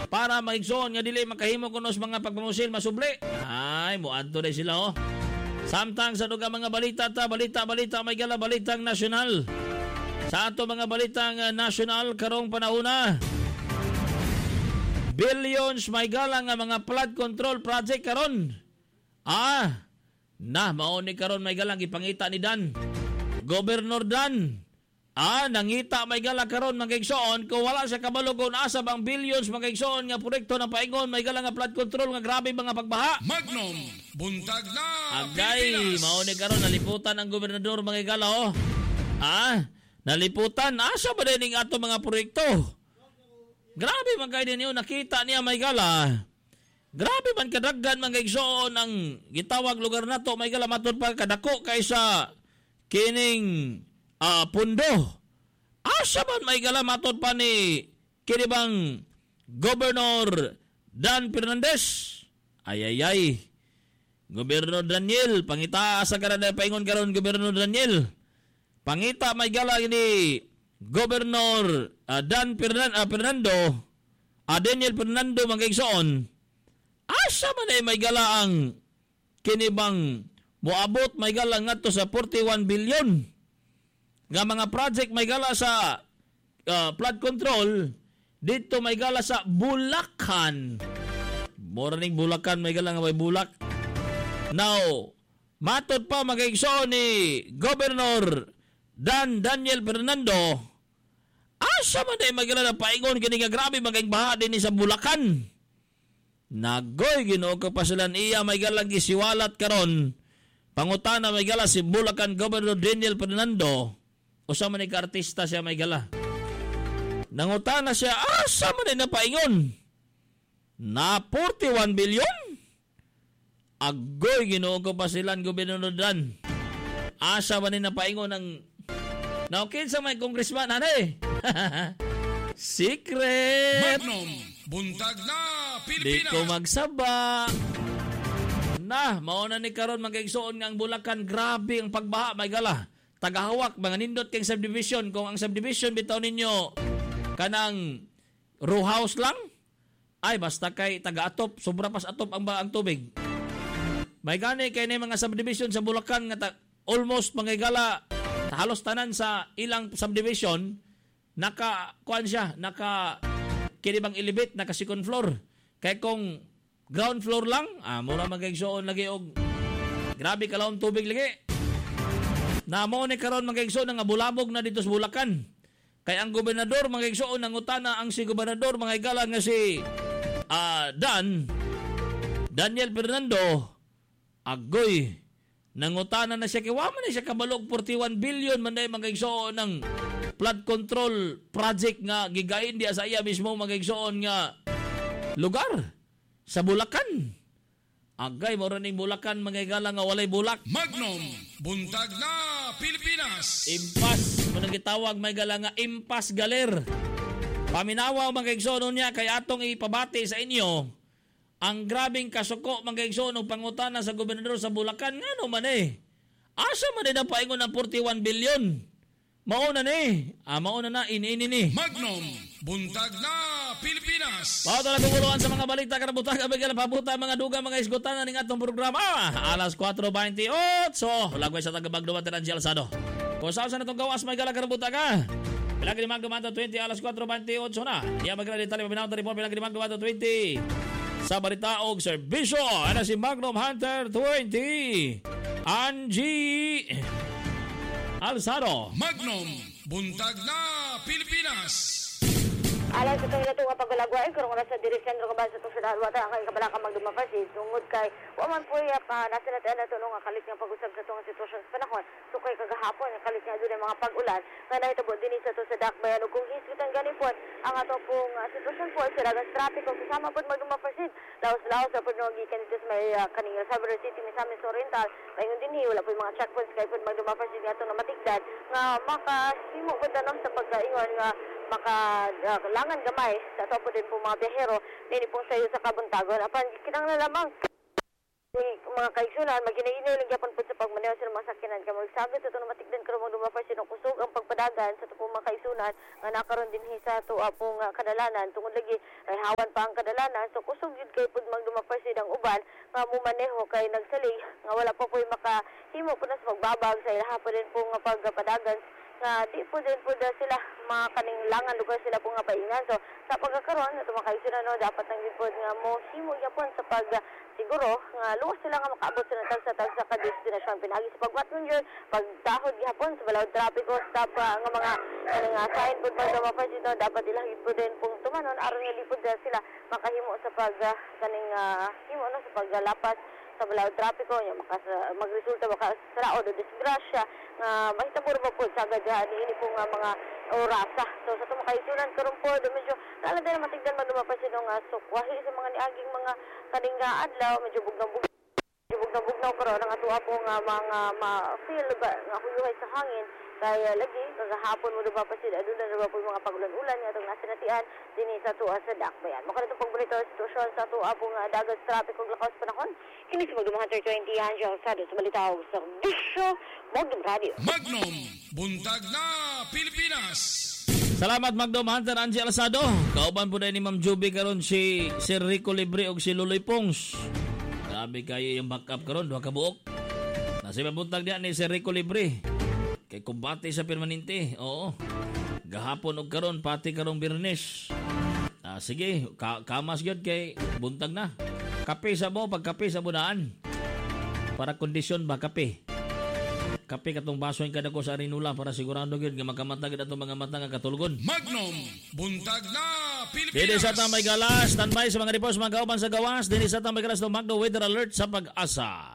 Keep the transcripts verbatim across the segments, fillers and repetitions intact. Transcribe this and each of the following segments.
para maigsoon nga dili makahimo kuno sa mga pagpamusil masubli. Ay, muadto na sila oh. Samtang sa dugang mga balita ta, balita-balita may gala balitang nasyonal. Sa ato mga balitang uh, nasyonal karong panahona. Billions may gala nga mga flood control project karon. Ah, na mao ni karon may galang ipangita ni Dan. Gobernador Dan. Ah, nangita may gala karon magigsoon kung wala sa kabalo kung asa bang billions magigsoon nga proyekto na paingon may gala nga flood control nga grabe mga pagbaha. Magnum, buntag na Agay, Pilipinas. mao ni karon naliputan ang gobernador mga gala oh. Ah, naliputan asa ba din ato mga proyekto? Grabe man kay din yun nakita niya may gala. Grabe man kadaggan mga igsoon ang gitawag lugar nato may gala matud pa kadako kaysa kining uh, pundo. Asa man may gala matud pa ni kini bang Gobernador Dan Fernandez. Ay ay ay. Gobernador Daniel pangita asa karon na paingon karon Gobernador Daniel. Pangita may gala ni Gobernador uh, Dan Fernan, uh, Fernando uh, Daniel Fernando mga igsoon. Asa man ay may gala ang kinibang moabot may gala ngadto sa forty-one billion nga mga project may gala sa uh, flood control dito may gala sa Bulacan. Morning Bulacan may gala nga may bulak. Now, matod pa mag-igsoon ni Gobernador Dan Daniel Fernando. Asa man ay may gala na paingon kini nga grabe maging baha din sa Bulacan. Nagoy Ginoo kapasilan iya may galang gisiwalat karon. Pangutana may gala si Bulacan Governor Daniel Fernando. Usa man ni artista siya may gala. Nangutana siya asa man ay napaingon. Na forty-one billion? Agoy Ginoo kapasilan Gobernador Dan. Asa man ay napaingon ang naukin sa may congressman anay. Secret. Magnum, buntag na Di Pilipinas. ko magsaba. Na, mauna ni karon magigsoon nga ang Bulacan grabe ang pagbaha may gala. Tagahawak mga nindot kang subdivision kung ang subdivision bitaw ninyo kanang row house lang ay basta kay taga-atop sobra pas atop ang ang tubig. May gani kay na mga subdivision sa Bulacan nga ta- almost mga gala halos tanan sa ilang subdivision naka kuan siya naka kinibang elevate naka second floor. Kay kung ground floor lang, ah, mura magigsoon lagi og grabe kalawang tubig lagi. Na mo ni karon magigsoon nga bulabog na dito sa Bulacan. Kay ang gobernador magigsoon ng utana ang si gobernador mga igala nga si uh, Dan Daniel Fernando agoy nangutana na siya kay wa man na siya kabalog forty-one billion man day magigsoon ng flood control project nga gigain diya sa iya mismo magigsoon nga lugar sa Bulacan. Agay mo ning Bulacan magigala nga walay bulak. Magnum, buntag na Pilipinas. Impas mo nang gitawag may gala nga impas galer. Paminawa magigsoon niya kay atong ipabati sa inyo ang grabing kasuko magigsoon og pangutana sa gobernador sa Bulacan ngano man eh. Asa man na paingon ng forty-one billion? Mauna ni. Ah, mauna na ini-ini ni. Magnum, buntag na Pilipinas. Pauto na kunguluan sa mga balita karabutan kabigyan pabuta mga duga mga isgutan ning atong programa. Alas four twenty-eight. So, lagway sa tagabagduman ti Angel Sado. Kung saan sa natong gawas may gala karabutan ka. Pilagi limang dumanto twenty alas four twenty-eight so na. Diya magkala detalye paminaw report pilagi limang dumanto twenty. Sa balita og serbisyo ana si Magnum Hunter twenty. Angie Alzado. Magnum, buntag na Pilipinas. Alam sa kanila ito nga pagbalagwain, karong oras sa diri sentro kabasa itong sa dalwata, ang kay kabalakang magdumapasid, tungod kay, waman po iya pa, nasa natin na ito nung kalit nga pag-usap sa itong sitwasyon sa panahon, so kay kagahapon, ang kalit nga doon ang mga pag-ulan, na nahitabo din sa ito sa dakbayan, o kung hiskitan ganipon, ang ato pong uh, sitwasyon po, siragang traffic, o kasama po magdumapasid, laos-laos sa pag gikan dito sa may uh, kaning Reservoir City, Misamis Oriental, mayon din hi, wala po yung mga checkpoints, kaya po magdumapasid nga ito na matigdan, nga makasimo po tanong sa pagkaingon nga maka uh, langan gamay sa topo din po mga biyahero nini pong sayo sa Kabuntagon apan kitang na lamang mga kaigsunan, maginainaw lang yapon po sa pagmaneho sa mga sakyanan. Kaya magsabit ito na matigdan karon mga dumapay sinong kusog ang pagpadagan sa ito pong mga kaigsunan nga nakaroon din sa ito pong uh, kadalanan. Tungod lagi, ay hawan pa ang kadalanan. So kusog yun kayo po mga dumapay sinang uban nga mumaneho kay nagsalig nga wala pa po yung makahimo po na sa pagbabag sa ilaha po din pong pagpadagan nga di po din po da sila mga kaninglangan lugar sila po nga paingan. So sa pagkakaroon ito mga kaigsunan no, dapat nang gipod nga mo himo yapon sa pag uh, siguro nga luwas sila nga makaabot sa tag sa tag sa kadestinasyon pinagi sa pagwatnon yun pagdahod gihapon sa balawod trapiko stop uh, nga mga ano nga sign pud mga dumapay dito dapat ilahid po din pong tumanon aron nga lipod na sila makahimo sa pag uh, kaning uh, himo no sa paggalapas sa balawod trapiko nya makas magresulta baka sa o disgrasya nga mahitabo ba po sa agad ini po nga mga orasa. So sa itong makaisunan karon po medyo nala din matigdan magdumapay sa nga sukwahi sa mga niaging mga kaninga adlaw medyo bugnang-bugnaw medyo bugnang-bugnaw karon ang ato po nga mga ma-feel ba nga huyuhay sa hangin kaya lagi kagahapon mo dumapay sila aduna na ba po mga pagulan-ulan nga itong nasinatian dinhi sa tuwa sa dakbayan. Maka itong pagbulito sitwasyon sa tuwa po nga dagat traffic ug lakaw sa panahon kini si Magdum Hunter twenty Angel Sado sa balitaw sa Bisyo Magdum Radio. Magnum Buntag na Pilipinas. Salamat Magdum Hunter Angie Alsado. Kauban po na ni Ma'am Juby karon si Sir Rico Libre og si Luloy Pongs. Grabe kayo yung backup karon duha ka buok. Nasi mabuntag diyan ni Sir Rico Libre. Kay kumbate sa permanente. Oo. Gahapon og karon pati karong Biyernes. Ah sige, ka kamas gyud kay buntag na. Kape sa mo pagkape sa bunaan. Para kondisyon ba kape. Kape katong baso yung kada ko sa arinula para sigurado gyud nga magkamatag atong mga mata nga katulgon. Magnum Buntag na Pilipinas. Dili sa Tambay Galas, standby sa mga reports mga kauban sa gawas. Dili sa Tambay Galas ng Magno Weather Alert sa Pag-asa.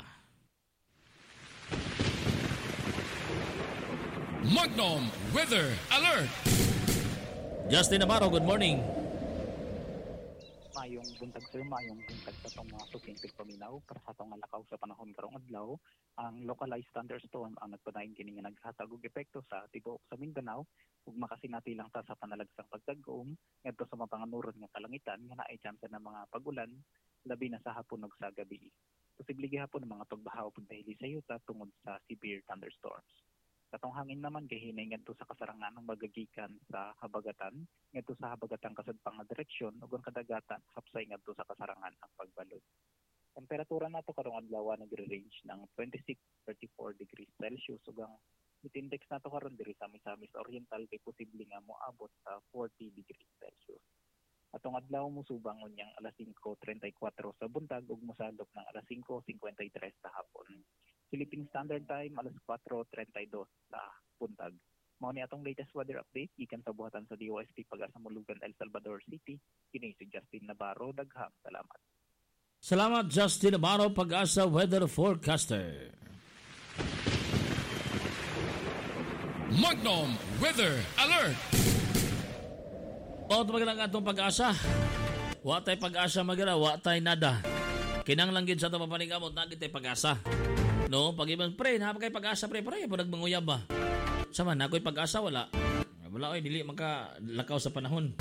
Magnum Weather Alert. Justin Navarro, good morning. Mayong buntag sir, mayong buntag sa itong mga sukintig paminaw para sa itong alakaw sa panahon karong adlaw. Ang localized thunderstorm ang nagpadayon kini nga naghatag og epekto sa tibuok sa Mindanao ug makasinati lang ta sa panalagsang pagdagom ngadto sa mapanganuron nga kalangitan nga naay chance ng mga pagulan labi na sa hapon ug sa gabi. Posible gihapon ang mga pagbaha ug dahili sa yuta tungod sa severe thunderstorms. Katong hangin naman kay hinay ngadto sa kasarangan ng magagikan sa habagatan ngadto sa habagatan kasadpang nga direksyon ug ang kadagatan hapsay ngadto sa kasarangan ang pagbalod. Temperatura nato karong adlaw nagre-range ng twenty-six to thirty-four degrees Celsius ug ang heat index nato karon diri sa Misamis Oriental kay posible nga moabot sa forty degrees Celsius. Atong adlaw musubang unyang alas singko treinta y cuatro sa buntag ug mosadop ng alas singko singkwenta y tres sa hapon. Philippine Standard Time alas kuwatro treinta y dos sa buntag. Mao ni atong latest weather update gikan sa buhatan sa D O S T Pag-asa Mulugan, El Salvador City. Kini si Justin Navarro, daghang salamat. Salamat Justin Navarro, Pag-asa Weather Forecaster. Magnum Weather Alert. O tumag lang atong pag-asa. Wa tay pag-asa magara, wa tay nada. Kinanglang gid sa atong papanigamot na tay pag-asa. No, pag ibang pre, na kay pag-asa pre, pre, pag nagmanguyab ba? Sama na ko'y pag-asa wala. Wala oy dili maka lakaw sa panahon.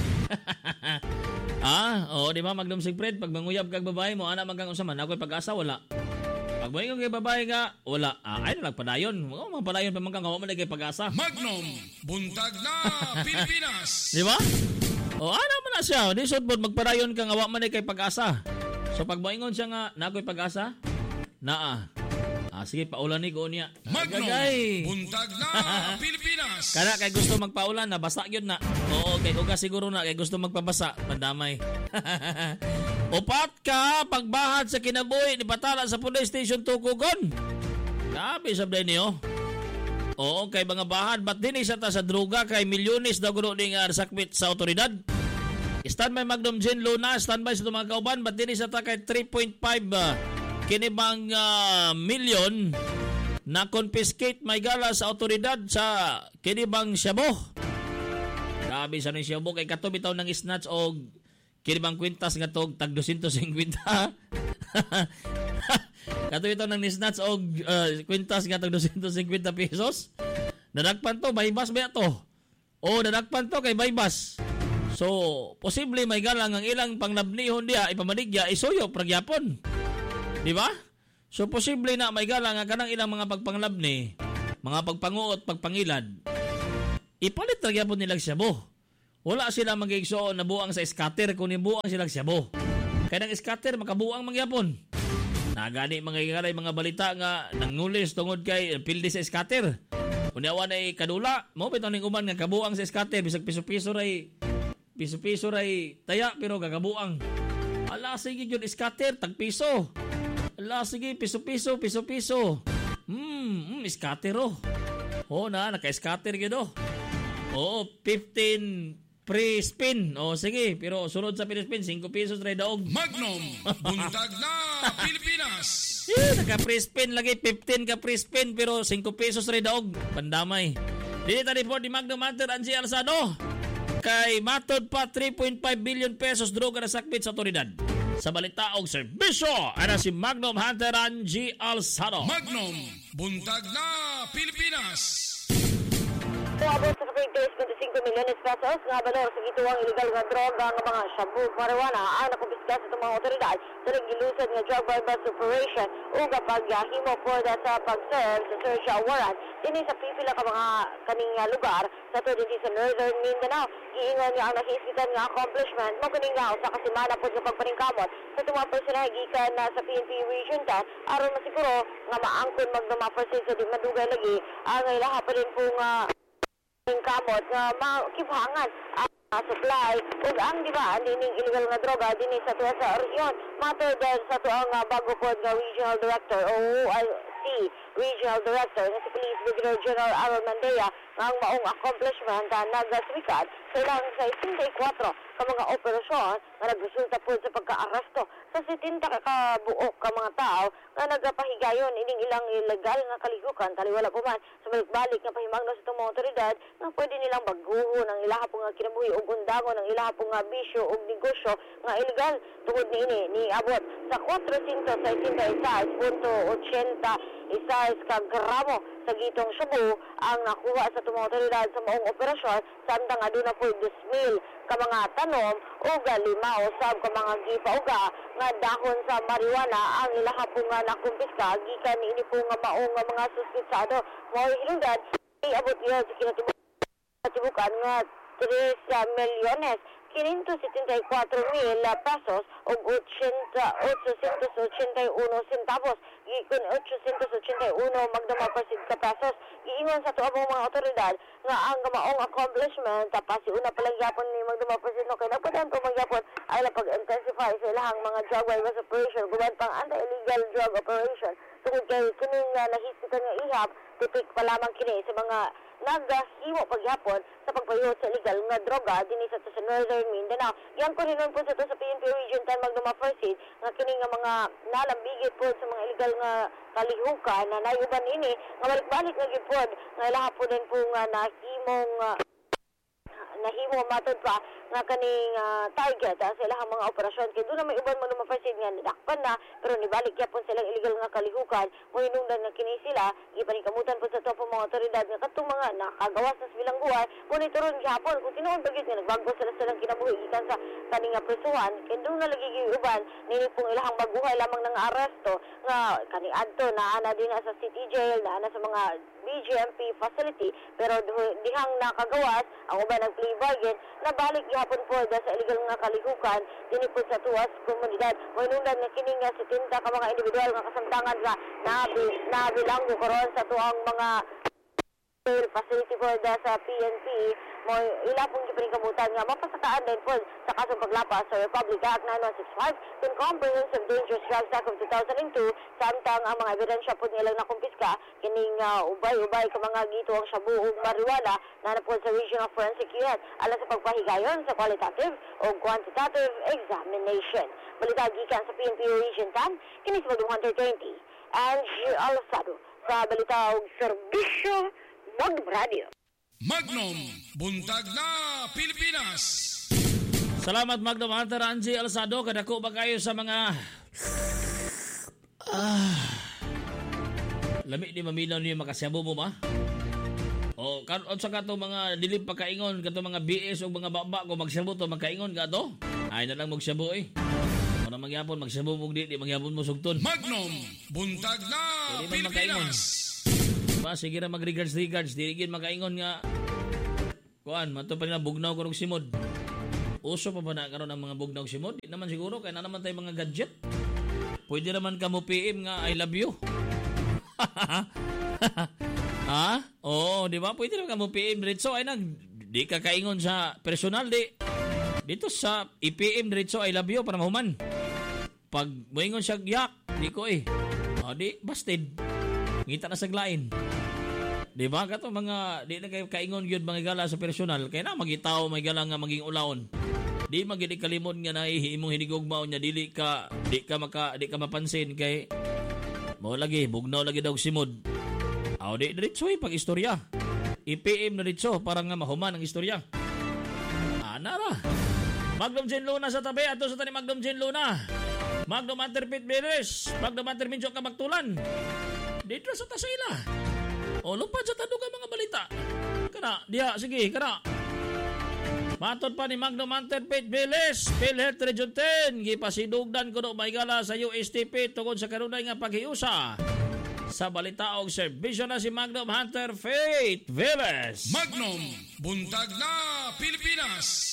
ah, oo, di ba Magnum Sigfred, pag manguyab kag babae mo ana magang usa man, ako'y pag-asa wala. Pag moingon kay babae nga wala. Ah, ay na padayon. Mo mga padayon pa man kang wa man kay pag-asa. Magnum Buntag na Pilipinas. Di ba? O ana man na siya, di sud magpadayon ka nga wa man kay pag-asa. So pag moingon siya nga nako'y pag-asa, naa. Ah, sige, paulan ni ko niya. Magnum Agagay. Buntag na Pilipinas. Kana kay gusto magpaulan na basa gyud na. Oo, kay uga siguro na kay gusto magpabasa, pandamay. Upat ka pagbahad sa kinabuhi ni Batala sa Police Station Tukugon. Grabe sabday niyo. Oo, kay mga bahad bat dinhi sa ta sa droga kay milyones daw guro ning uh, sakmit sa otoridad. Standby Magnum Jen Luna, standby sa mga kauban bat dinhi sa ta kay three point five uh, kini bang uh, milyon na confiscate may gala sa otoridad sa kini bang Shabu. Grabe sa ni Shabu kay kato bitaw nang snatch og kini bang kwintas nga tog tag two hundred fifty. Kato bitaw nang snatch og uh, kwintas nga tag two hundred fifty pesos. Nadagpan to baybas ba to? O nadagpan to kay baybas. So, posible may galang ang ilang panglabnihon diya ipamaligya isuyo pragyapon. Di ba? So posible na may gala nga kanang ilang mga pagpanglab ni, mga pagpanguot, pagpangilad. Ipalit ra gyapon nilang syabo. Wala sila magigsoon na buang sa scatter kung buang silang syabo. Kaya ng scatter makabuang mangyapon. Nagani mga igalay mga balita nga nangulis tungod kay pildi sa scatter. Unawa na kadula, mo bitaw ning uman nga kabuang sa scatter bisag piso-piso ray piso-piso ray taya pero gagabuang. Ala sige gyud scatter tag piso. Ala sige piso-piso piso-piso. Hmm, mm, scatter oh. Oh na naka-scatter gyud oh. Oh, fifteen free spin. O sige, pero sunod sa Pilispin, five pesos ray daog. Magnum, buntag na Pilipinas. Yeah, naka-free spin lagi, fifteen ka free spin, pero five pesos ray daog. Pandamay. Dili ta report ni Magnum Hunter Angie Alzado. Kay matod pa three point five billion pesos droga na sakbit sa otoridad. Sa balita og serbisyo, ana si Magnum Hunter Angie Alzado. Magnum, buntag na Pilipinas. Umabot sa twenty-five milyones pesos nga balor sa gituang illegal nga droga nga mga shabu, marijuana ang nakumpiska sa mga otoridad sa naggilusad nga drug bypass operation o kapag himo po sa pag-serve sa search warrant din sa pipila ka mga kaning lugar sa to din sa Northern Mindanao. Giingon nga ang nakisitan nga accomplishment mo kaning nga sa kasimana po sa pagpaningkamot sa tumang personal gikan na sa P N P Region ten aron masiguro nga maangkon magdumapasig sa di madugay lagi ang ilaha pa din po nga ng kamot nga makibhangan ang uh, supply ug ang di ba dining illegal nga droga dinhi sa tuwa sa rehiyon matod sa tuang uh, bago pod nga regional director o O I C regional director nga si Police Brigadier General Aaron Mandea nga ang maong accomplishment uh, nagaswikat sa ilang sa sixty-four ka mga operasyon nga nagresulta po sa pagka-arasto sa seventy ka kabuok ka mga tao nga nagapahigayon ining ilang illegal nga kalihukan taliwala po man sa balik-balik nga pahimangno sa itong mga otoridad nga pwede nilang baguhon ang ilaha po nga kinabuhi o undangon ang ilaha po nga bisyo o negosyo nga illegal tungod ni ini ni abot sa four hundred sixty-six point eight one ka gramo sa gitong Cebu ang nakuha sa itong mga otoridad sa maong operasyon samtang aduna po two mil ka mga tanom o lima o sab ka mga gipauga nga dahon sa marijuana ang ilaha po nga nakumpiska gikan ni ini po nga maong nga mga suspitsado mo hilungdan iabot yun sa kinatibukan nga three milyones quinientos setenta y cuatro mil pesos o ochocientos ochenta y uno centavos gikan ochocientos ochenta y uno magdamapasid ka pesos giingon sa tuwang mga otoridad nga ang maong accomplishment tapos una pa lang yapon ni magdamapasid no kay nagpadan po magyapon ay napag-intensify sa ilahang mga drug bypass operation guban pang anti-illegal drug operation tungod kay kining uh, nahisitan nga ihap tipik pa lamang kini sa mga naghimo pagyapon sa pagpayot sa illegal nga droga dinhi sa sa Northern Mindanao. Yan ko rin po sa to sa P N P Region ten magdamapasid nga kini nga mga nalambigit po sa mga illegal nga kalihukan na nayuban ini nga balik-balik nga gipod nga ilaha po din po nga nahimong uh, nahimo matod pa nga kaning uh, target uh, sa ilahang mga operasyon kay doon na may uban mo lumapasid nga nadakpan na pero nibalik yapon silang illegal nga kalihukan mo hinungdan nga kini sila ipanikamutan po sa topo mga otoridad nga katong mga nakagawas sa bilangguan monitoron gihapon kung tinuod bagit nga nagbago sila silang kinabuhi gikan sa kaning nga presuhan kay doon na lagi giuban nini pong ilahang baguhay lamang ng aresto nga kaning adto na ana din sa city jail na ana sa mga B G M P facility pero dihang nakagawas ang uban nag-plea bargain na balik gihapon po sa illegal nga kalihukan dinhi po sa tuwas komunidad mo hinungdan nga kini nga seventy ka mga individual nga kasamtangan nga nabi nabilanggo karon sa tuang mga facility po sa P N P mo ila pong gipanikamutan nga mapasakaan din po sa kasong paglapas sa Republic Act ninety-one sixty-five kung Comprehensive Dangerous Drugs Act of two thousand two samtang ang mga ebidensya po nilang nakumpiska kining uh, ubay-ubay ka mga gito ang shabu ug marijuana na na po sa Regional Forensic Unit alang sa pagpahigayon sa qualitative o quantitative examination. Balita gikan sa P N P Region ten kini si Magnum Hunter twenty Angie Alzado sa balita og serbisyo Magnum Radio. Magnum, buntag na Pilipinas. Salamat Magnum Hunter Angie Alzado kadako ba kayo sa mga ah lami di maminaw niyo makasyabo mo ba? O karon sa kato mga dilim pagkaingon kato mga B S o mga baba ko magsyabo to magkaingon ka to. Ay na lang magsyabo eh. Para magyapon, magsabubog di, di magyapon mo sugton. Magnum, buntag na Pwede man makaingon. Pilipinas. Diba, sige na mag-regards-regards, di rin makaingon nga. Kuan, mato pa nila bugnaw ko ng simod. Uso pa ba na karon ang mga bugnaw simod? Di naman siguro, kaya na naman tayo mga gadget. Pwede naman ka mo P M nga I love you. Ha? Oo, di ba? Pwede naman ka mo P M diretso ay nag di ka kaingon sa personal di. Dito sa I P M diretso I love you para mahuman. Pag moingon siya yak, di ko eh. O di, busted. Ngita na saglain. Di ba? Kato mga, di na kayo kaingon yun mga gala sa personal. Kaya na magitaw mga gala nga maging ulaon. Di magidi kalimon nga na imong hinigugmaw niya. Dili ka, di ka, maka, di ka mapansin kay mo lagi, bugnaw lagi daw simod. Aw di, diretso eh, pag istorya. I P M na diretso, para nga mahuman ang istorya. Ana ra. Magnum Gin Luna sa tabi, ato sa tani Magnum Gin Luna. Magnum Anterpit Beres, Magnum Antermincho Kabaktulan. Dito sa Tasila. O lupad sa tadugan mga balita. Kana, diha, sige, kana. Matod pa ni Magnum Anterpit Beres, PhilHealth Region ten, gipasidugdan ko no maigala sa U S T P tungod sa kanunay nga paghiusa. Sa balita og serbisyo na si Magnum Hunter Faith Veles. Magnum, buntag na Pilipinas.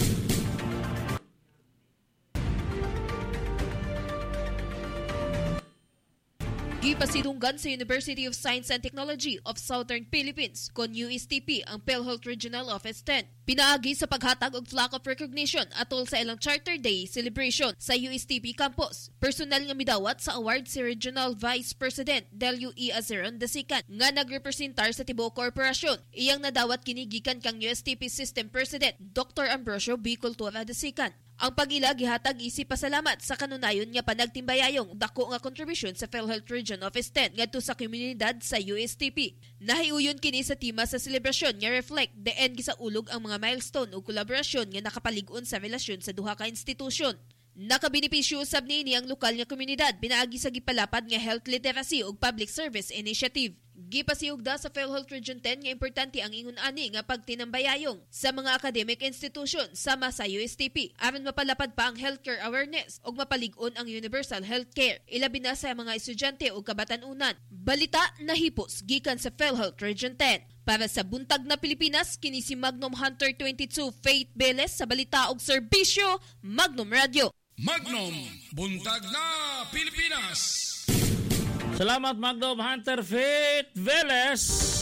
Gipasidunggan sa University of Science and Technology of Southern Philippines kon U S T P ang PhilHealth Regional Office ten. Pinaagi sa paghatag og plaque of recognition atol sa ilang Charter Day celebration sa U S T P campus. Personal nga midawat sa award si Regional Vice President Delio E. Azeron Dasikan nga nagrepresentar sa tibuok korporasyon. Iyang nadawat kini gikan kang U S T P System President Doctor Ambrosio B. Cultura Dasikan. Ang pag-ila gihatag isip pasalamat sa kanunayon nga panagtimbayayong dako nga kontribusyon sa PhilHealth Region Office ten ngadto sa komunidad sa U S T P. Nahiuyon kini sa tema sa selebrasyon nga reflect deen gisaulog ang mga milestone ug kolaborasyon nga nakapalig-on sa relasyon sa duha ka institusyon. Nakabenepisyo usab niini ang lokal nga komunidad pinaagi sa gipalapad nga health literacy ug public service initiative. Gipasiugda sa PhilHealth Region ten nga importante ang ingon ani nga pagtinambayayong sa mga academic institution sama sa U S T P aron mapalapad pa ang healthcare awareness ug mapalig-on ang universal healthcare ilabi na sa mga estudyante ug kabatan-unan. Balita nahipos gikan sa PhilHealth Region ten. Para sa Buntag na Pilipinas, kini si Magnum Hunter twenty-two Faith Veles sa balita ug serbisyo Magnum Radio. Magnum, buntag na Pilipinas. Salamat Magnum Hunter Faith Veles.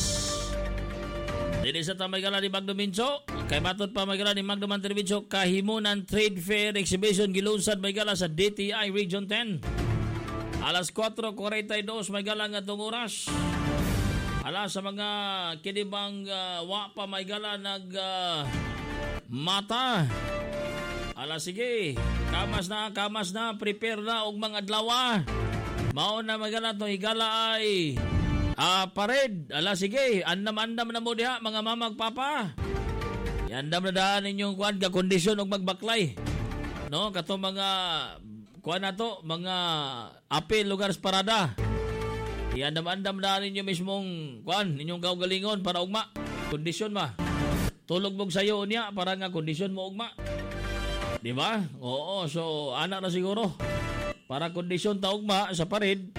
Dili sa tamay-gala ni Magnum Mincho. Kay matod pa may gala ni Magnum Hunter Mincho kahimunan Trade Fair Exhibition gilunsad may gala sa D T I Region ten. Alas four forty-two may gala nga tong oras. Ala sa mga kinibang uh, wa pa may gala nag uh, mata. Ala sige, kamas na, kamas na, prepare na og mga adlaw. Mao na magala to higala ay ah, pared. Ala sige, andam-andam na mo diha mga mamag papa. Yandam na daan ninyong kuan ka kondisyon og magbaklay. No, kato mga kuan na to, mga apil lugar sa parada. Yandam-andam na ninyo mismong kuan, ninyong kaugalingon para ugma. Kondisyon ma. Tulog mong sayo niya para nga kondisyon mo ugma. Di ba? Oo, so anak na siguro. Para kondisyon ta ugma sa pared.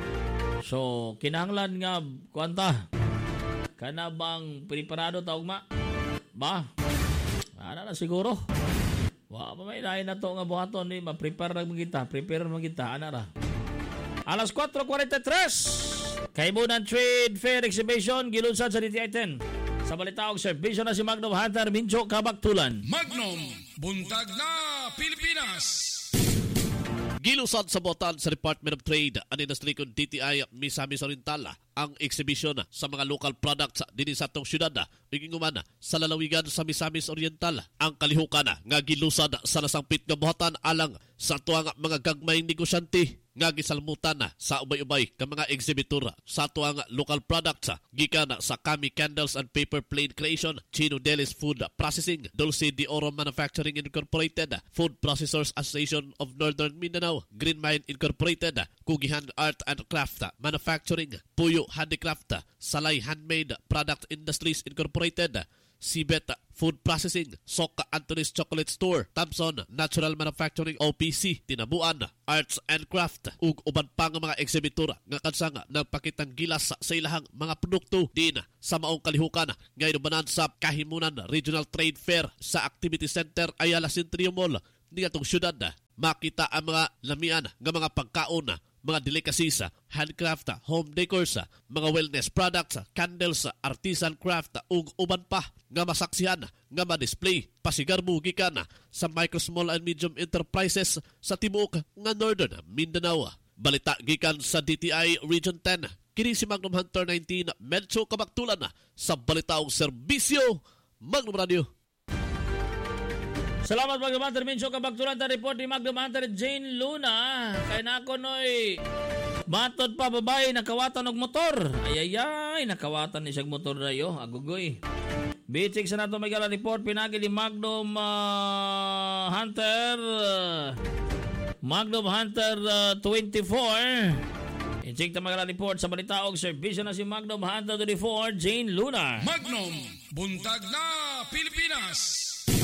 So kinahanglan nga kuanta. Kana bang preparado ta ugma? Ba? Anak na siguro. Wa pa may lain na to nga buhaton ni ma-prepare ra kita, prepare ra kita anak ra. Alas four forty-three, Kaibunan Trade Fair Exhibition gilunsad sa D T I ten. Sa balita og serbisyo na si Magnum Hunter Mincho Kabaktulan. Magnum, buntag na Pilipinas. Gilusad sa botan sa Department of Trade and Industry kung D T I Misamis Oriental ang exhibition sa mga local products din sa atong syudad iginguman sa lalawigan sa Misamis Oriental ang kalihukan nga gilusad sa nasangpit nga buhatan alang sa tuang mga gagmay negosyante nga gisalmutan sa ubay-ubay ka mga exhibitor sa tuang local products gikan sa Kami Candles and Paper Plane Creation, Chino Delis Food Processing, Dulce de Oro Manufacturing Incorporated, Food Processors Association of Northern Mindanao, Green Mine Incorporated, Kugihan Art and Craft Manufacturing, Puyo Handicraft, Salay Handmade Product Industries Incorporated, Cibet Food Processing, Soka Anthony's Chocolate Store, Thompson Natural Manufacturing O P C, Tinabuan Arts and Craft, ug uban pa nga mga eksebitor nga kansanga nagpakitang gilas sa ilahang mga produkto din sa maong kalihukan nga inubanan sa Kahimunan Regional Trade Fair sa Activity Center Ayala Centrio Mall niadtong syudad. Makita ang mga lamian nga mga pagkaon, mga delicacies, handcraft, home decor, mga wellness products, candles, artisan craft, ug uban pa nga masaksihan nga ma-display pasigar mo gikan sa micro, small and medium enterprises sa tibuok nga Northern Mindanao. Balita gikan sa D T I Region ten. Kini si Magnum Hunter nineteen medyo kabaktulan sa balitaong serbisyo Magnum Radio. Salamat Magnum Hunter, Minsyo kabaktulan ta report ni Magnum Hunter Jane Luna. Kay nako noy matod pa babae nakawatan og motor. Ayayay, nakawatan ni siyang motor dayo. Agugoy. Bitik sa nato may gala report pinagi ni Magnum uh, Hunter uh, Magnum Hunter uh, twenty-four. I-check ta magala report sa balita og serbisyo na si Magnum Hunter twenty-four Jane Luna. Magnum Buntag na Pilipinas.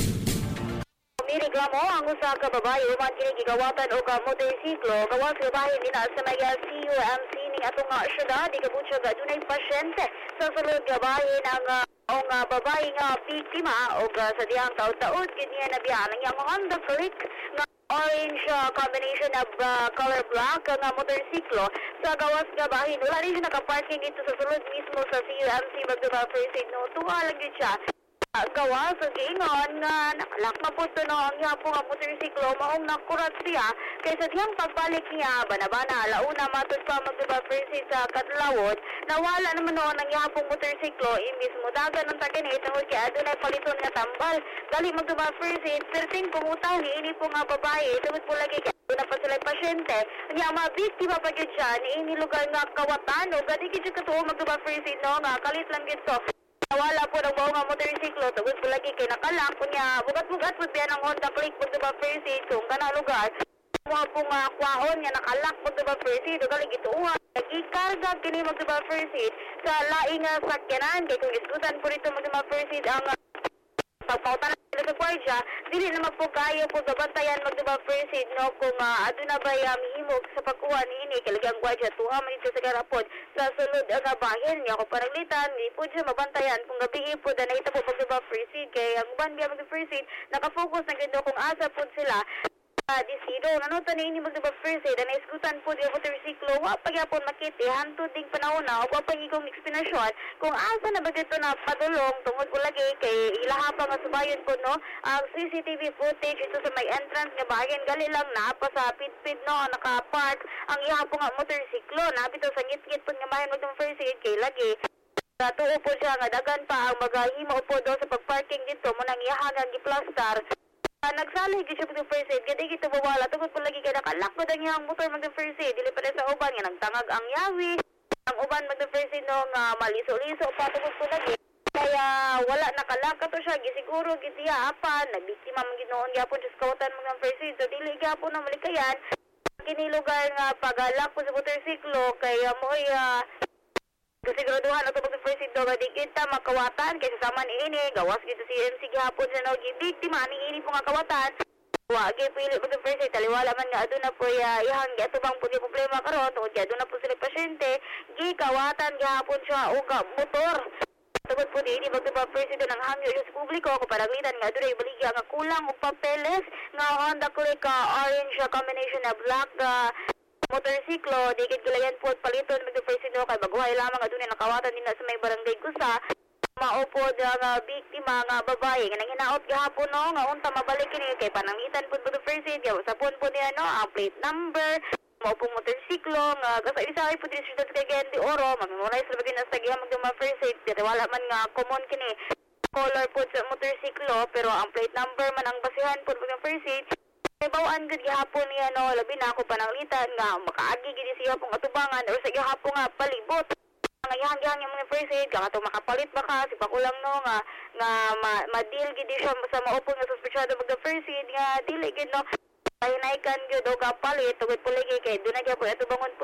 Nireklamo ang usa ka babae human kini gigawatan og motorsiklo gawas sa bahin din sa may C U M C ning atong syudad ikabutso ga dunay pasyente sa sulod nga bahin ang ang babae nga biktima og sa dihang taud-taud kini na biya ang iyang Honda Click nga orange uh, combination of uh, color black nga motorsiklo sa gawas nga bahin. Wala rin siya nakaparking dito sa sulod mismo sa C U M C Magduma First Aid no tuwa lang yun siya gawa sa giingon nga nakalak na po ito no ang yapo nga motorsiklo maong nakurat siya kaysa diyang pagbalik niya banabana launa matod pa Magduma First Aid sa Kadlawod nawala naman noon ang yapong motorsiklo imbis mo dagan ng taginit tungod kaya doon ay paliton nga tambal gali Magduma First Aid perting pumutang ini po nga babae tungod po lagi kaya doon na pa sila pasyente niya mabiktima pa yun siya ni ini lugar nga kawatan o gadi kaya katuo Magduma First Aid no nga kalit lang dito wala po ng buong nga motorsiklo tugod po lagi kay nakalak po niya bugat-bugat po biya ng Honda Click Magduma First Aid kung kanang lugar mga po nga kwaon niya nakalak Magduma First Aid ugali gituuhan nag-ikarga kini Magduma First Aid sa laing nga sakyanan kay kung isgutan po rito Magduma First Aid ang pagpautan na sa kwardiya dili naman po kayo po gabantayan Magduma First Aid no kung uh, ado na ba yung himog sa pagkuha ni ini kalagang kwardiya tuha man ito sa garapod sa sulod nga bahin niya kung paraglitan hindi po siya mabantayan kung gabi po na nakita po Magduma First Aid kaya ang uban biya Magduma First Aid nakafocus na gando kung asa po sila uh, disido nanuto ni ini Magduma First Aid na isgutan po di motorsiklo wa pagyapon makiti hantod ding panahon na o pa igong explanation kung asa na ba dito na padulong tungod po lagi kay ilaha pa nga subayon po no ang C C T V footage ito sa may entrance nga bahayan gali lang na pa sa pit-pit no naka-park ang iha po nga motorsiklo na bito sa ngit-ngit po nga mahin Magduma First Aid kay lagi natuo po siya nga dagan pa ang magahimo po do sa pagparking dito mo nang iha nga giplastar. Uh, nagsalig siya Magduma First Aid gadi gito bawala tungod po lagi kay nakalak po ang iyang motor Magduma First Aid dili pa sa uban nga nagtangag ang yawi ang uban Magduma First Aid no nga maliso-liso pa tungod po lagi kaya wala nakalak to siya gisiguro gitiya apan nagbiktima man ginoon gyapon sa kawatan Magduma First Aid so dili gyapon na malikayan kini lugar nga pagalak po sa motorsiklo kaya mo uh, kasiguraduhan ato Magduma First Aid nga di kita makawatan kaysa sama ni ini gawas gito si M C gihapon sa no gibiktima ni ini po nga kawatan wa gipili Magduma First Aid taliwala man nga aduna po ya ihang giatubang po di problema karon tungod kay aduna po sila pasyente gikawatan gihapon siya og motor tungod po di ini Magduma First Aid nang hangyo sa publiko kung paraglitan nga aduna ibaligya nga kulang og papeles nga Honda Click uh, orange uh, combination na black uh, motorsiklo digid gilayan po paliton Magduma First Aid kay baguhay lamang aduna nakawatan din sa may barangay Gusa maupod nga biktima nga babae nga nanghinaot gihapon no nga unta mabalik kini kay panangitan pud Magduma First Aid sa phone po niya no ang plate number maupong motorsiklo nga kasay-isay po din sa Cagayan de Oro mamemorize ra bagay na sa gihang Magduma First Aid pero wala man nga common kini color po sa motorsiklo pero ang plate number man ang basihan po Magduma First Aid may bawaan gud gihapon niya no labi na ako pananglitan nga makaagi gid siya pong atubangan o sa gihapon nga palibot nga ihang-ihang yung mga First Aid kato makapalit ba ka si pakulang no nga nga ma, ma-deal gid siya sa maupong nga suspetsado Magduma First Aid nga dili gid no pahinaykan gyud o kapalit tugod po lagi kay dunay gyapon ato bangon pud nga,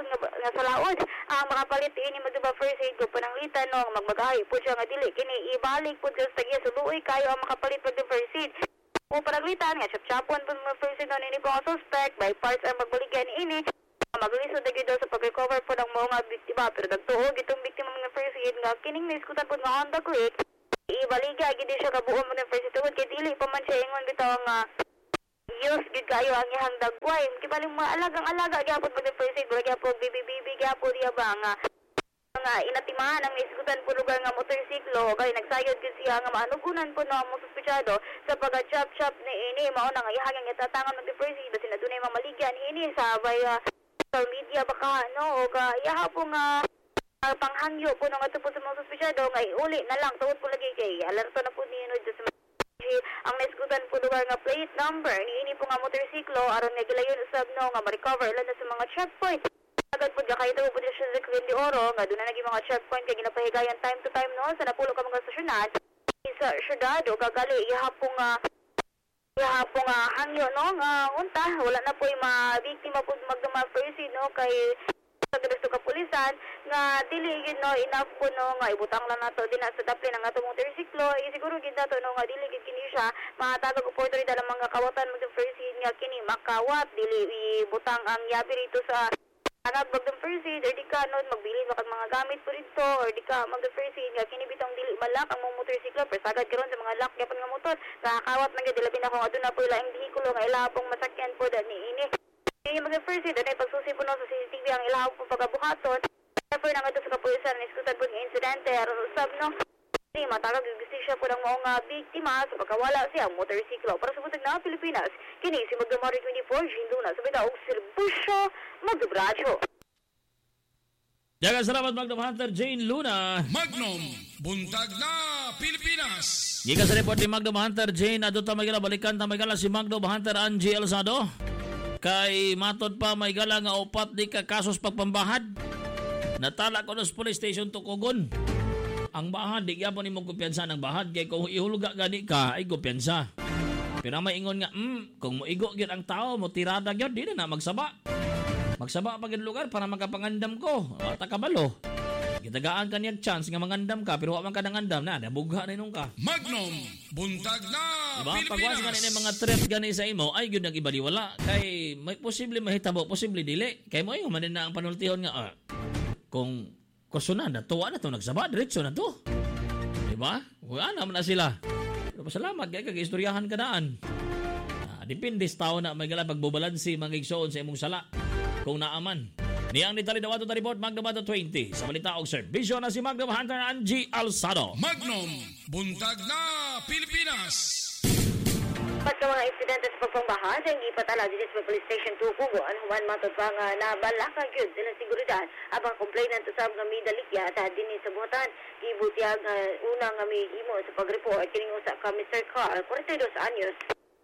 nga sa laod. Ang makapalit ini magduba first aid ko pananglitan no magmagahay po siya nga dili kini ibalik pud sa tagya suluoy kayo ang makapalit pud ng first aid. O panaglitan nga chap-chapon pud mga first aid no ini po ang suspect by parts ang magbaligyan ini. Maglisod na gyud sa pag-recover po ng mga biktima pero nagtuog itong biktima mga first aid nga kining naiskutan po nga Honda Click. Ibaliga gid siya kabuo mo ng first aid tungod kay dili pa man siya ingon bitaw nga use gid kayo ang ihang dagway kibaling mga alagang-alaga gyapon pag first aid gyapon bibi-bibi gyapon diya ba nga nga inatimahan ang naiskutan po lugar nga motorsiklo kay nagsayod gid siya nga maanugunan po na mo suspechado sa pagka-chop-chop ni ini mao na nga ihang nga tatangan ng first aid sina dunay mga maligyan ini sa via social media baka no o ka iha po nga uh, panghangyo po nga tupo sa mga suspechado nga iuli na lang tuod po lagi kay alerto na po niyo sa ang naiskutan po lugar nga plate number niini po nga motorsiklo aron nga gilayon usab no nga ma-recover ilan na sa mga checkpoint agad po ga kayo po siya sa Quindy Oro nga doon na naging mga checkpoint kay ginapahigayan time to time no sa napulo ka mga stasyonan sa syudad o kagali ihapon nga ihapon nga hangyo no nga unta wala na po yung mga biktima po magduma first aid no kay sa gusto ka pulisan nga dili yun no enough po no nga ibutang lang nato din sa daplin ang atong motorsiklo eh, siguro gid nato no nga dili gid kini siya mga tagag oportunidad ang mga kawatan mo first aid nga kini makawat dili ibutang ang yabi rito sa anak mag first aid or di ka no magbili makag mga gamit po dito or di ka mag first aid nga kini bitong dili malak ang mga motorsiklo pero sagad karon sa mga lock gyapon nga motor nakakawat man gid labi na ko aduna po ila ang bihikulo nga ilapong masakyan po dani ini yung mga first aid, ano yung pagsusi po no sa C C T V ang ilahog po pagkabuhaton. Never na nga ito sa kapulisan, naiskutan po ng insidente. Sab no, hindi matagag yung siya po ng mga biktima sa pagkawala siya ang motorsiklo. Para sa butag na Pilipinas, kini si Magdamari twenty-four, Jinduna, sa bitaog Serbusyo, Magdabradyo. Jaga salamat Magnum Hunter Jane Luna. Magnum, buntag na Pilipinas. Gikan sa report ni Magnum Hunter Jane, adto ta magala balikan ta magala si Magnum Hunter Angie Alzado. Kay matod pa may gala nga upat di ka kasos pagpambahad. Natala ko sa police station Tukugon. Ang bahad di gyapon imong kumpiyansa ng bahad kay kung ihuluga gani ka ay kumpiyansa. Pero may ingon nga, mm, kung moigo gyud ang tao mo tirada gyud di na magsaba. Magsaba pa gyud lugar para makapangandam ko. Ata kabalo. Gitagaan ka niyang chance nga mangandam ka pero wa man ka nangandam na nabugha na inong ka. Magnum, buntag na diba? Pilipinas. Pagwas nga ni mga threat gani sa imo ay gyud nang ibaliwala kay may posible mahitabo, posible dili. Kay mo ay manin na ang panultihon nga ah, kung kusunan na tuwa na to nagsaba diretso na to. Di ba? Wala naman na sila. Pero pasalamat kay kag istoryahan ka daan. Ah, depende sa tao na may gala pagbobalansi mga igsoon sa imong sala. Kung naaman. Niyang nitali daw ato ta report Magnum Ato twenty. Sa balita og serbisyo na si Magnum Hunter Angie Alzado. Magnum, buntag na Pilipinas. Pat sa mga insidente sa pagpangbaha sa hindi patala dito sa Police Station two Pugo ang human matod pa nga nabalaka gyud sila seguridad abang complainant usab nga may dalikya sa dinhi sa buhatan gibutyag nga una nga may himo sa pag-report kining usa ka Mister Carl forty-dos anyos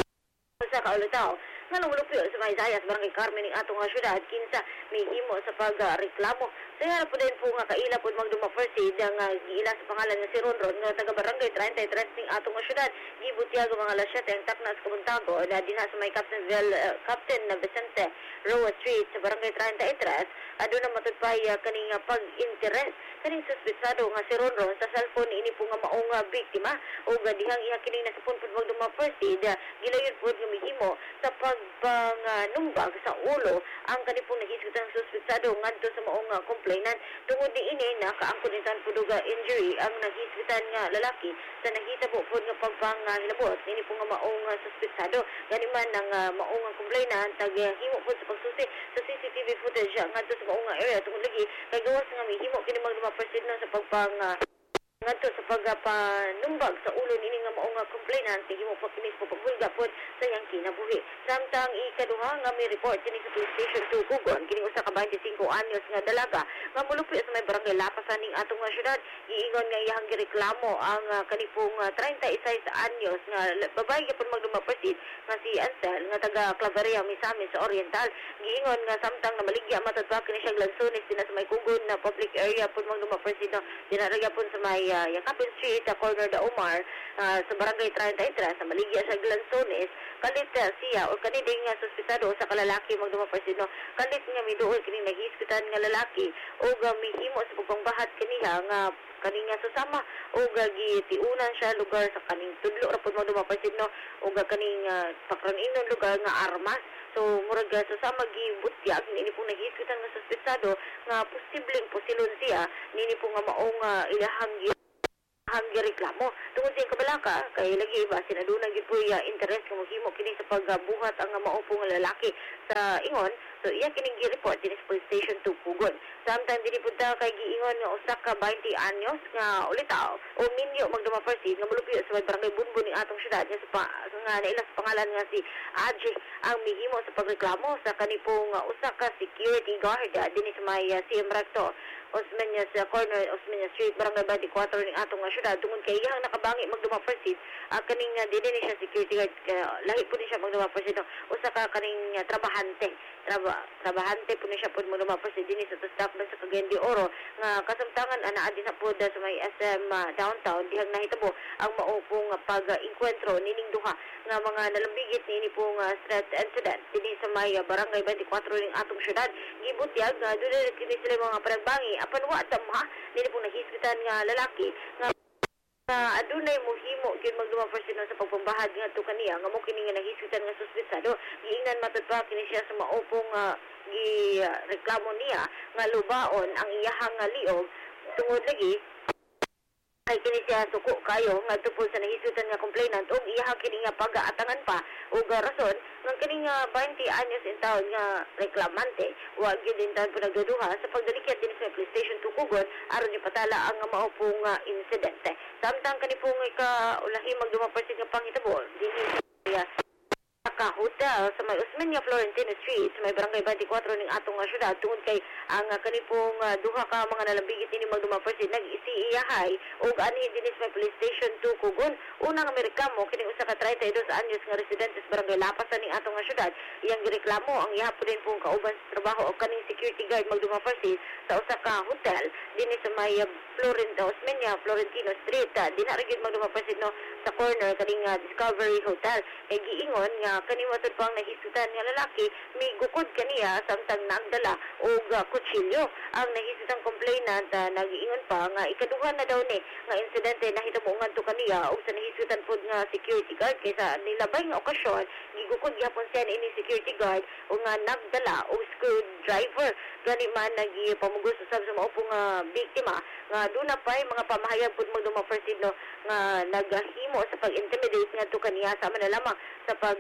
sa kaulutaw nga lumulupyo sa may Zayas Barangay Carmen ning atong syudad kinsa may himo sa pagreklamo sa so, po din po nga kaila po magduma first aid nga giila sa pangalan nga si Ronron nga taga Barangay thirty-three ning atong syudad gibutyag ang mga alas siyete ang takna sa Kabuntago na dinha sa may Captainville uh, Captain na Vicente Roa Street sa Barangay thirty-three aduna matud pa uh, kaning uh, pag-interes kaning suspetsado nga si Ronron sa cellphone ini po nga maong uh, biktima o gadihang iya kining nasapon po magduma first aid uh, gilayon po nga mihimo sa pagpanganumbag uh, sa ulo ang kanipong nahisgot ang suspetsado ngadto sa maong uh, complainant tungod ni ini nakaangkunitan po duga injury ang nahisgotan nga lalaki sa nahitabo po nga pagpangahilabot uh, ini po nga maong uh, suspetsado ganiman ng uh, maong uh, complainant tag uh, himo po sa pagsusi sa C C T V footage uh, ngadto sa maong uh, area tungod lagi kay gawas nga mihimo kini magduma first aid sa pagpang uh, ngadto sa pagpanumbag sa ulo nini nga mao nga complainant himo pa kini po pagbulga pod sa iyang kinabuhi samtang ikaduha nga may report kini sa Police Station two Kugon kini usa ka twenty-five anyos nga dalaga nga mulupyo sa may barangay Lapasan ning atong nga syudad giingon nga iyang gireklamo ang uh, kanipong uh, thirty-six anyos nga babae gyapon magduma persit nga si Ansel nga taga Claveria Misamis sa Oriental giingon nga samtang namaligya matad pa kini siya glansones dinha sa may Kugon na public area pod magduma persit no dinara gyapon sa may uh, Yakapin Street, uh, corner da Omar, uh, sa barangay thirty-three, sa Maligya sa Glanzones, kalit uh, siya o kaniding uh, suspitado sa kalalaki magdumapersid no. Kalit nga miduol kini naghiskutan nga lalaki o uh, mihimo sa pagpangbahat kaniha nga kaning nga susama o uh, gitiunan siya lugar sa kaning tudlo ra pud magdumapersid no o uh, kaning uh, pakraninon lugar nga armas. So, murag susama gibutyag, nini pong nahiskutan nga suspetsado nga posibleng posilon siya, nini pong nga maong uh, ilahang hanggi reklamo. Tungod sa kabalaka, kay lagi ba, sinadunang gid po iya interes nga maghimo kini sa pagbuhat ang maupong lalaki sa ingon. So, iya kining gi-report din sa police station two Pugon. Samtang dini punta kay giingon nga usa ka twenty anyos nga ulitaw o minyo magdumapersid nga mulupyo sa may barangay Bunbun ning atong syudad nga sa pa, nga naila sa pangalan nga si Aji ang mihimo sa pagreklamo sa kanipong uh, usa ka security guard uh, dinhi sa may uh, C M Recto Osmeña sa corner Osmeña Street barangay twenty-four ning atong uh, syudad tungod kay iyang nakabangi magdumapersid uh, kaning uh, dinhi ni siya security guard uh, lahi po ni siya magdumapersid no? Usa ka kaning uh, trabahante Traba, trabahante po ni siya po magdumapersid dinhi sa staff sa Cagayan de Oro nga kasamtangan ana adi sa pod sa may S M uh, downtown dihang nahitabo ang maupong uh, pag-enkwentro uh, nining duha nga mga nalambigit nini pong uh, street incident dinhi sa may uh, barangay twenty-four ning atong syudad gibutyag nga uh, dunay kini sila mga panagbangi apan wa tamha nini pong nahisgutan nga lalaki nga Uh, adunay mohimo gyud magdumapersid sa pagpambahad nga to kaniya nga mo kini nga nahisgutan nga suspetsado giingnan matud pa kini siya sa maupong uh, gi uh, reklamo niya nga lubaon ang iyahang uh, liog tungod lagi ay kini siya suko kayo nga tupod sa nahisgutan nga complainant og iyahang kini nga pag-aatangan pa og uh, rason nga kini nga twenty anyos in taon nga reklamante wa gyud din taon pinagduduha sa pagdalikyat din sa police station Tukugon aron ipatala ang maupong uh, insidente. Samtang kanipong ika-ulahi magdumapersid nga panghitabo dinhi sa ka hotel sa may Osmeña Florentino Street sa may barangay twenty-four ning atong uh, syudad tungod kay ang uh, kanipong uh, duha ka mga nalambigit ini magdumapersid nag-isiiyahay og ani dinhi sa may police station two Kugon unang Amerikamo kini usa ka thirty-two anyos nga residente sa barangay Lapasan ning atong uh, syudad iyang gireklamo ang ihapon din pong kauban sa trabaho og kaning security guard magdumapersid sa usa ka hotel dinhi sa may uh, Florentino Osmeña Florentino Street uh, dina ra gyud magdumapersid no sa corner kaning uh, Discovery Hotel kay giingon nga kaniwaton pang nahisgutan nga lalaki may gukod kaniya samtang nagdala og uh, kutsilyo ang nahisgutang complainant uh, nagiingon pa nga ikaduha na daw ni nga insidente nahitabo ngadto kaniya og sa nahisgutan pud nga security guard kaysa nilabay nga okasyon gigukod gyapon siya ini security guard o nga nagdala og screwdriver gani man nagipamugos usab sa maupong uh, biktima nga duna pay mga pamahayag pud magdumapersid no nga naghimo sa pag-intimidate ngadto kaniya sama na lamang sa pag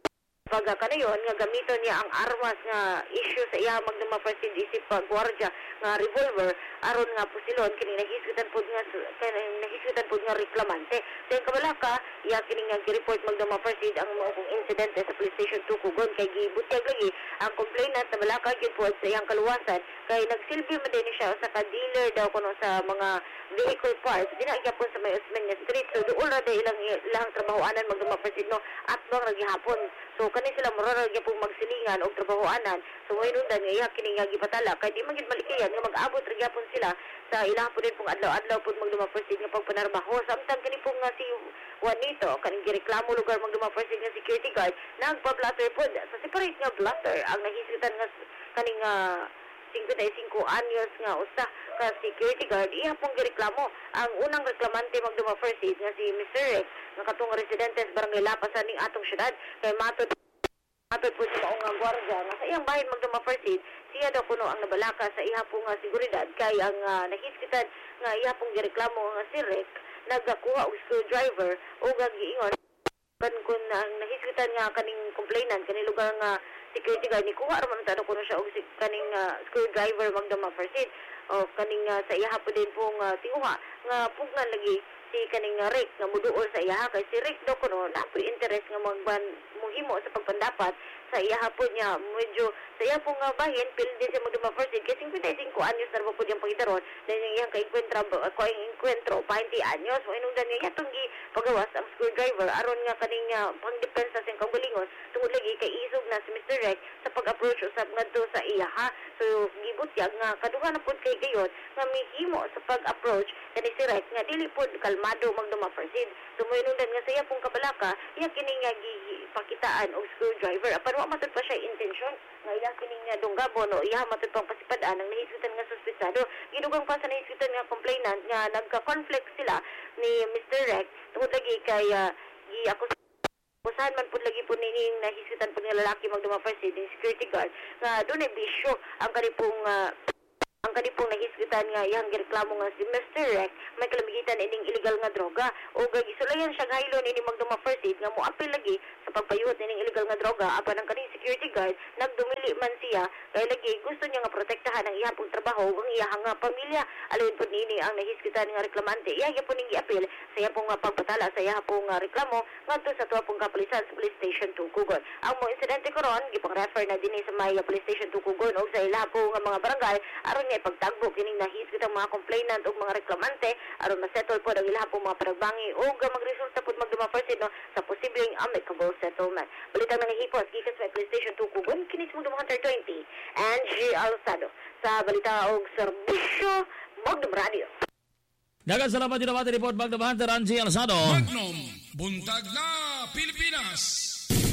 pag kanayon nga gamiton niya ang armas nga issue sa iya magdumapersid isip pa gwardiya nga revolver aron nga pusilon kini nahisgutan pud nga kini nahisgutan pud nga reklamante sa kabalaka iya kini nga gi-report magdumapersid ang maupong insidente sa police station two Kugon kay gibutyag lagi ang complainant na balaka gyud pud sa iyang kaluwasan kay nagsilbi man din siya sa ka dealer daw kuno sa mga vehicle parts dina gyapon sa may Osmeña Street so duol ra day ilang ilang trabahoanan magdumapersid no at bang gihapon so kani sila murarag gyapon magsilingan og trabahoanan so mayroon dan iya kini nga gipatala kay di man gid malikayan nga mag-abot ra gyapon sila sa ilang pud pong adlaw-adlaw pud magdumapersid nga pagpanarbaho samtang kani pong nga si Juanito kaning gireklamo lugar magdumapersid nga security guard nagpa-blatter pud sa separate nga blatter ang nahisgutan nga kaning uh, fifty-five anyos nga usa ka security guard iya pong gireklamo ang unang reklamante magdumapersid nga si mister Rex nga katong residente sa barangay Lapasan ning atong syudad kay matod matod po sa maong gwardiya nga sa iyang bahin magdumapersid siya daw kuno ang nabalaka sa iya pong uh, seguridad kay ang uh, nahisgutan nga iya pong gireklamo nga si Rex nagakuha og screwdriver o giingon kan kun ang nahisgutan nga kaning complainant kaning lugar nga security guard ni kuha ra man tado kuno siya og kaning uh, screwdriver magdumapersid o kaning uh, sa iya po din pong uh, tinguha nga pugnan lagi si kaning nga Rick nga muduol sa iya kay si Rick do kuno napoy interest nga magban muhimo sa pagpandapat sa iya hapon niya medyo sa iya pong uh, bahin pildi siya magduma first aid kasi fifty-five anyos na po diyang pagitaron dahil yung iyang kainkwentro ako yung inkwentro twenty anyos mo inungdan niya itong pagawas ang screwdriver aron nga kaning uh, pangdepensa sa kagalingon tungod lagi kay isog na si Mister Rick sa pag-approach usab ngadto sa iya ha so gibutyag nga kaduha na pud kay gayon nga mihimo sa pag-approach kani si Rick nga dili pud kalmado magduma first aid so mo inungdan nga sa iya pong kabalaka iya kini nga gipakitaan og screwdriver apan wa matod pa siya intensyon nga iya kini nga dunggabon o iya matod pang pasipadaan ang nahisgutan nga suspetsado gidugang pa sa nahisgutan nga complainant nga nagka-conflict sila ni Mister Rick tungod lagi kay uh, gi-akus Usahan man po lagi po nining nahisgutan po ng lalaki magduma first aid ng security guard nga doon ay bisyo ang kanipong uh, ang kanipong nahisgutan nga iyang gireklamo nga si Mister Rick may kalamigitan ining illegal nga droga o gagisulayan siya gahilon ini magduma first aid nga mo apil lagi sa pagpayuhot ining illegal nga droga apan ang kaning security guard nagdumili man siya kay lagi gusto niya nga protektahan ang iyang trabaho ug ang iyang nga pamilya alin po nini ang nahisgutan nga reklamante iya gyapon ning giapil sa iya pong pagpatala sa iya pong reklamo ngadto sa tuwa pong kapulisan sa Police Station two Kugon ang mo insidente karon gipang refer na dinhi sa may Police Station two Kugon og sa ila po nga mga barangay aron nga ipagtagbo kining nahisgot ang mga complainant ug mga reklamante aron ma-settle po ang ilang po mga panagbangi ug magresulta po magduma first aid no, sa posibleng amicable settlement. Balitang nangihipos gikan sa Police Station two Kugon kinis mo one twenty Angie Alsado sa balita og serbisyo Magdum Radio. Dagan salamat din naman report Magdum Hunter Angie Alsado. Magnum, buntag na Pilipinas.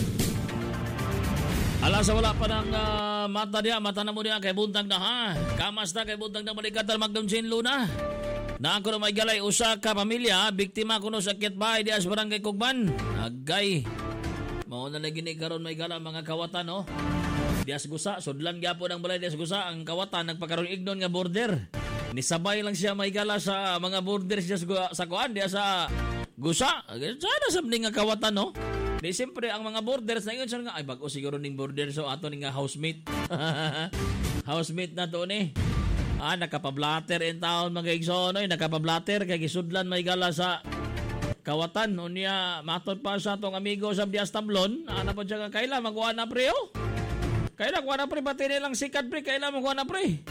Ala sa wala pa ng uh, mata niya, mata na mo niya kay buntag na ha. Kamas na kay buntag na malikatan Magdum Jane Luna. Na ako na may galay usa ka pamilya, biktima kuno sa Kiat Bahay di as barangay Kugban. Agay. Mao na lagi ni karon may gala mga kawatan no. Dias gusa, sudlan gyapon ang balay dias gusa ang kawatan nagpakaroon ignon nga border. Nisabay lang siya may gala sa mga border siya sa kuan diya sa gusa. Sana sabning nga kawatan no. Di siyempre ang mga borders na yun siya nga ay bago siguro ning border so ato ning nga housemate. Housemate na to ni. Ah nakapablatter in town mga igsonoy, nakapablatter kay gisudlan may gala sa kawatan unya matod pa sa atong amigo sa Dias Tamlon ana po siya kaila magkuha na pre oh. Kaila kuha na pre pati nilang sikat pre kaila magkuha na pre.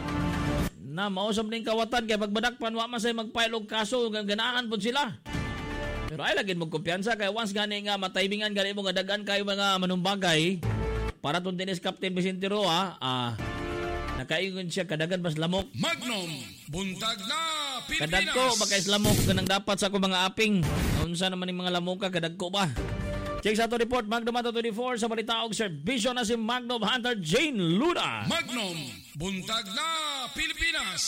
Na mausap ning kawatan kay pagbadakpan wa man say magfile og kaso ganahan pud sila. Pero ay lagin mo kumpiyansa kay once gani nga mataybingan gani mo nga dagan kayo mga manumbagay para tong dinis Captain Vicente Roa ah nakaingon siya kadagan bas lamok. Magnum, buntag na Pilipinas. Kadagko ba kay lamok kanang dapat sa ko mga aping. Unsa naman ning mga lamok ka kadagko ba? Check sa to report Magnum twenty-four sa balita og serbisyo na si Magnum Hunter Jane Luna. Magnum, buntag na Pilipinas.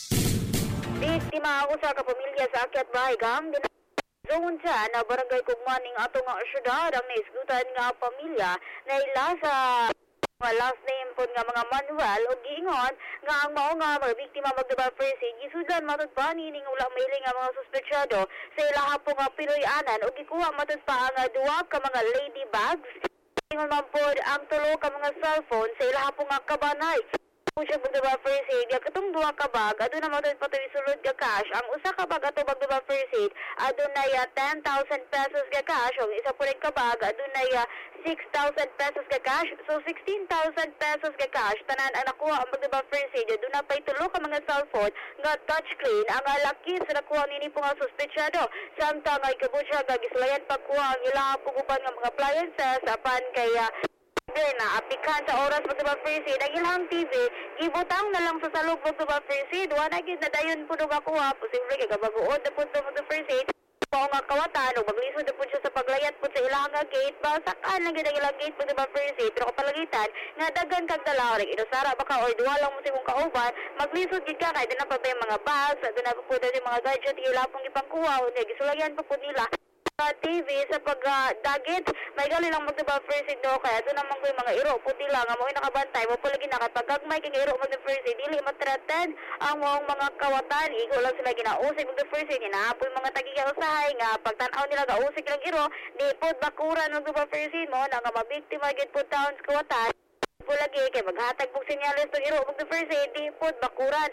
Biktima ako sa kapamilya sa Kiat Bahay gang Zone siya na barangay Kugmaning ato nga syudad ang naisgutan nga pamilya na ila sa mga last name po nga mga Manuel o giingon nga ang mao nga mga biktima magdaba first aid gisudan matod pa nining ulang mailing nga mga suspetsyado sa ilaha po nga Pinoy-anan o gikuha matod pa ang duwa ka mga lady bags ingon man po ang tulo ka mga cellphone sa ilaha po nga kabanay kung siya magdaba first aid, katong duwa ka bag, adun na matod patuloy sulod ka cash. Ang usa ka bag ato magdaba first aid, adun na ya ten thousand pesos ka cash. Ang isa po rin ka bag, adun na ya six thousand pesos ka cash. So, sixteen thousand pesos ka cash. Tanan ang nakuha ang magdaba first aid, adun na pa'y tulo ka mga cellphone, nga touchscreen. Ang laki sa nakuha nini po nga suspetsyado. Samtang ay kabusya, gagislayan pagkuha ang ilang puguban ng mga appliances, apan kaya na apikan sa oras magdaba first aid ang ilang T V gibutang na lang sa salog magdaba first aid wala gid na dayon pud nga kuha posible kay gabaguod na pud magdaba first aid pao nga kawatan ug maglisod na pud siya sa paglayat pud sa ilang nga gate basakan lang gid ang ilang gate magdaba first aid pero kapalagitan nga daghan kag dalaw rek idosara baka or duwa lang mo sa imong kauban maglisod gid ka kay dina pa ba mga bags aduna pa pud yung mga gadget ila pong ipangkuha unya gisulayan pa pud nila sa T V sa pagdagit uh, may gali lang magdaba first aid no kaya doon naman ko yung mga iro puti lang nga mo nakabantay mo palagi nakapagagmay kay iro magdaba first aid dili matraten ang mong mga kawatan igo lang sila ginausig magdaba first aid inaapoy mga tagiga usahay nga pagtanaw nila gausig lang iro di pod bakuran magdaba first aid mo na nga mabiktima gid pod taon sa kawatan po lagi kay maghatag pog senyales tong iro magdaba first aid di pod bakuran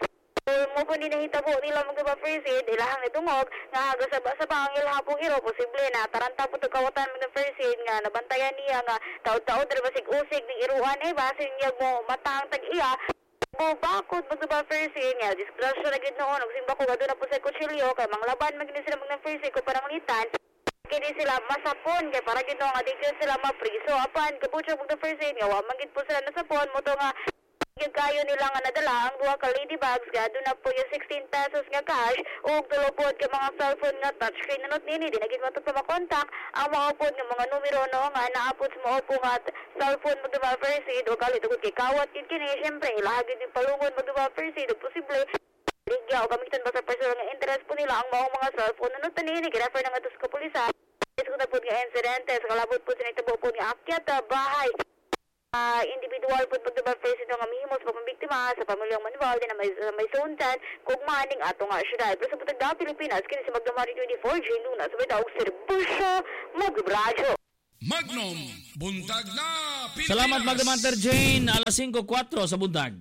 mo po ninahitabo nila mag-first aid, ilahang itungog, nga hagasaba-saba ang ilahapong iro, posible na taranta po kawatan mag-first aid nga nabantayan niya nga taod-taod rin basig-usig ng iruan eh, basin niya mo matang tag-iya, bakod mag-first aid nga, disgrasyo na gid noon, nagsimba ko gado na po sa kutsilyo, kay manglaban magiging sila mag-first aid ko parang litan, kini sila masapon, kay para gid nga di sila mapriso, apan kabutso mag-first aid nga, wamangit po sila nasapon, mo to nga, yung kayo nila nga nadala ang duha ka lady bags nga doon na po yung sixteen pesos nga cash ug tulopod ka mga cellphone nga touchscreen na not nini di naging matod pa makontak ang maupod nga mga numero no nga naapod sa maupo nga cellphone magduba first aid o kalit ug kay kawat yun kini syempre ilahagid yung palungon magduba first aid ug posible ligya o gamiton ba sa personal nga interest po nila ang maong mga cellphone na not nini kaya na nga tos ka pulisa kung na po nga insidente sa kalabot po sinitabo po nga akyat bahay. Uh, individual po pagdabang face ito nga mihimos pa pambiktima sa pamilyang manual din na may, uh, may suntan kung maning ato nga syudad. Pero sa putag na Pilipinas, kini si Magdamari twenty-four, Jane Luna, sa may tawag serbusyo, mag-bradyo. Magnum, buntag na Pilipinas. Salamat Magdamanter Jane, alas five four sa buntag.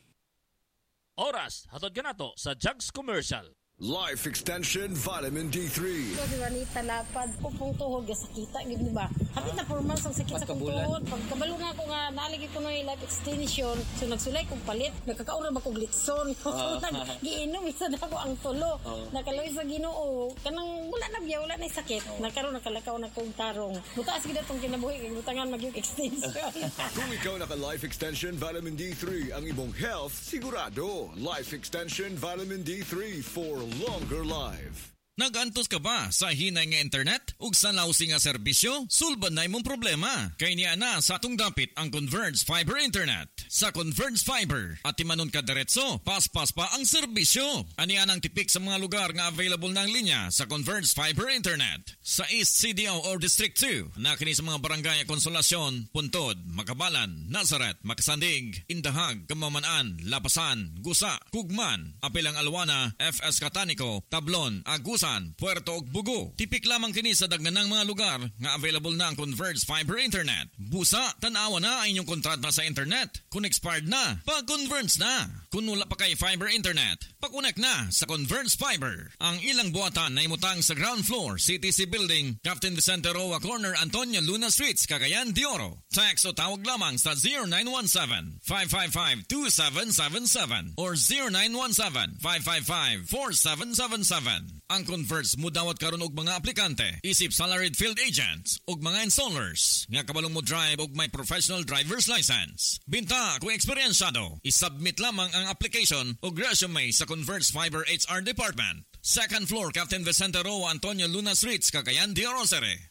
Oras, hatod ka na to sa Jugs Commercial. Life Extension Vitamin D three. Kasi manita lapad, pupong tuhod, sakita, gini ba? Hati na formal sa sakit sa kong tuhod. Pagkabalo nga ako nga, nalagi ko na yung life extension. So nagsulay kong palit, nagkakaura ba kong glitson. Uh, Giinom, isa na ako ang tulo. Uh, Nakaloy sa ginoo. Kanang wala na biya, wala na yung sakit. Uh, Nagkaroon, nakalakaw na kong tarong. Butas kita itong kinabuhi, kaya butangan mag-yung extension. Kung ikaw naka Life Extension Vitamin D three, ang imong health, sigurado. Life Extension Vitamin D three for longer life. Nagantos ka ba sa hinay nga internet ug sa lausing nga serbisyo? Sulban na imong problema. Kay niya na sa atong dapit ang Converge Fiber Internet. Sa Converge Fiber, at timanon ka diretso, paspas pa ang serbisyo. Aniyan ang tipik sa mga lugar nga available ng linya sa Converge Fiber Internet. Sa East C D O or District two, na kini sa mga barangay Konsolasyon, Puntod, Makabalan, Nazareth, Makasandig, Indahag, Kamamanaan, Lapasan, Gusa, Kugman, Apilang Alwana, F S Catanico, Tablon, Agusan, Puerto ug Bugo. Tipik lamang kini sa daganang mga lugar nga available na ang Converge Fiber Internet. Busa, tanawa na ang inyong kontrata sa internet. Kung expired na, pag-converge na. Kung wala pa kay Fiber Internet, pakunek na sa Converge Fiber. Ang ilang buhatan na imutang sa ground floor, C T C Building, Captain Vicente Roa Corner, Antonio Luna Streets, Cagayan de Oro. Text o tawag lamang sa zero nine one seven, five five five, two seven seven seven or zero nine one seven, five five five, four seven seven seven. Ang Converge mo dawat karon og mga aplikante, isip salaried field agents ug mga installers nga kabalong mo drive og may professional driver's license. Binta kung eksperyensyado, isubmit lamang ang application ug resume sa Converge Fiber H R Department. Second floor, Captain Vicente Roa, Antonio Luna Streets, Cagayan de Oro.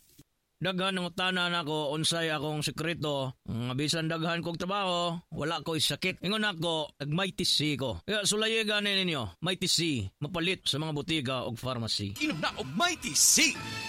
Daghan ng tanan ako, unsay akong sekreto. Nga bisan daghan kong trabaho, wala ko sakit. Ingon ako, nag-may T C ko. Kaya sulaye ganin ninyo, may T C, mapalit sa mga butika o pharmacy. Inom na og may T C!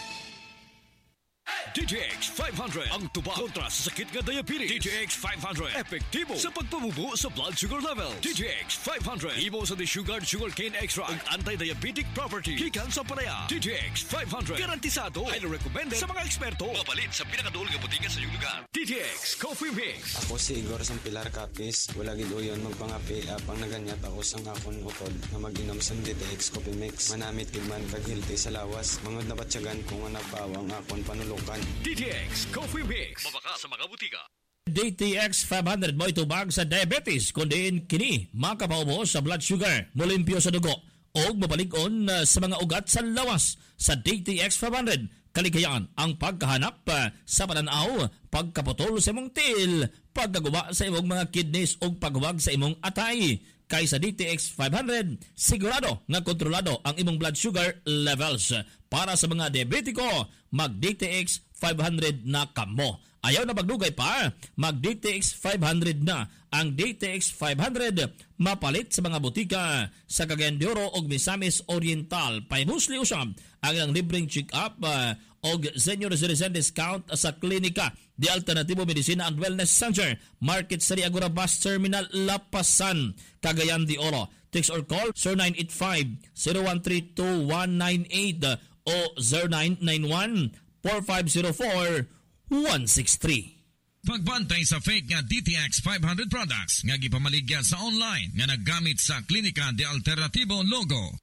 D T X five hundred ang tubag kontra sa sakit nga diabetes. D T X five hundred epektibo sa pagpamubo sa blood sugar levels. D T X five hundred imo sa desugared sugarcane extract ug anti-diabetic property gikan sa palaya. D T X five hundred garantisado, highly recommended sa mga eksperto. Mabalit sa pinakadulong nga butika sa iyong lugar. D T X Coffee Mix. Ako si Igor sang Pilar Capis. Wala gid uyon magpangapi apang naganyat ako sang akon utod na mag-inom sa D T X Coffee Mix. Manamit gid man kag healthy sa lawas. Mangod na batyagan kung ano pawang akon panulukan. D T X Coffee Mix. Mabaka sa mga butika. D T X five hundred mo itubag sa diabetes kundi kini makapaubo sa blood sugar, molimpyo sa dugo o mabalig-on uh, sa mga ugat sa lawas. Sa D T X five hundred, kaligayan ang pagkahanap uh, sa pananaw, pagkaputol sa imong til, pagkagawa sa imong mga kidneys o paghuwag sa imong atay. Kay sa D T X five hundred, sigurado nga kontrolado ang imong blood sugar levels. Para sa mga diabetiko, mag-D T X five hundred na kamo. Ayaw na magdugay pa, mag-D T X five hundred na. Ang D T X five hundred mapalit sa mga butika sa Cagayan de Oro o Misamis Oriental. Paimusli usab ang ilang libreng check-up uh, o senior citizen discount sa klinika di Alternatibo Medicina and Wellness Center, Market Sari Agora Bus Terminal, Lapasan, Cagayan de Oro. Text or call zero nine eight five, zero one three two, one nine eight o zero nine nine one, four five zero four, one six three. Pagbantay sa fake nga D T X five hundred products nga gipamaligya sa online nga naggamit sa Klinika de Alternativo logo.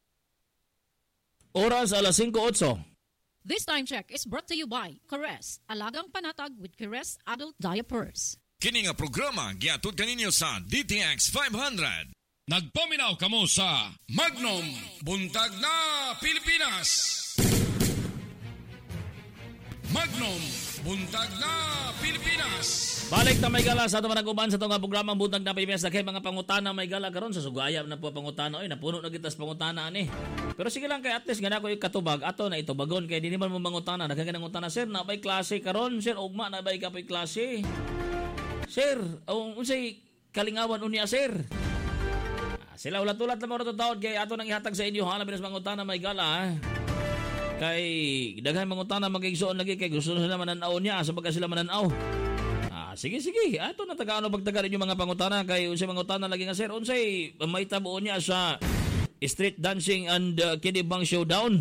Oras alas singko otso. This time check is brought to you by Caress, alagang panatag with Caress adult diapers. Kini nga programa giatud kaninyo sa D T X five hundred. Nagpaminaw kamo sa Magnum Buntag na Pilipinas. Magnum Buntag na Pilipinas. Balik na may gala sa ito managuban sa itong programa Buntag na Pilipinas. Daghay mga pangutana may gala karon sa sugayam na po pangutana. Oy, napuno na kita sa pangutana ani. Pero sige lang kay at least gana ko yung katubag. Ato na ito bagon kay di naman mo pangutana. Daghay ka ng utana. Sir, nabay klase karon. Sir, ugma nabay ka po'y klase. Sir, ang um, unsay kalingawan unya sir. Sila ulat-ulat na mga taon kay ato nang ihatag sa inyo ha labi na mga utana may gala. Kay daghan mga utana magigsoon lagi kay gusto sila mananaw niya sa pagka sila mananaw. Ah sige sige ato na taga ano pagtaga ninyo mga pangutana kay unsay mga utana lagi nga sir unsay may tabo niya sa street dancing and uh, kinibang showdown.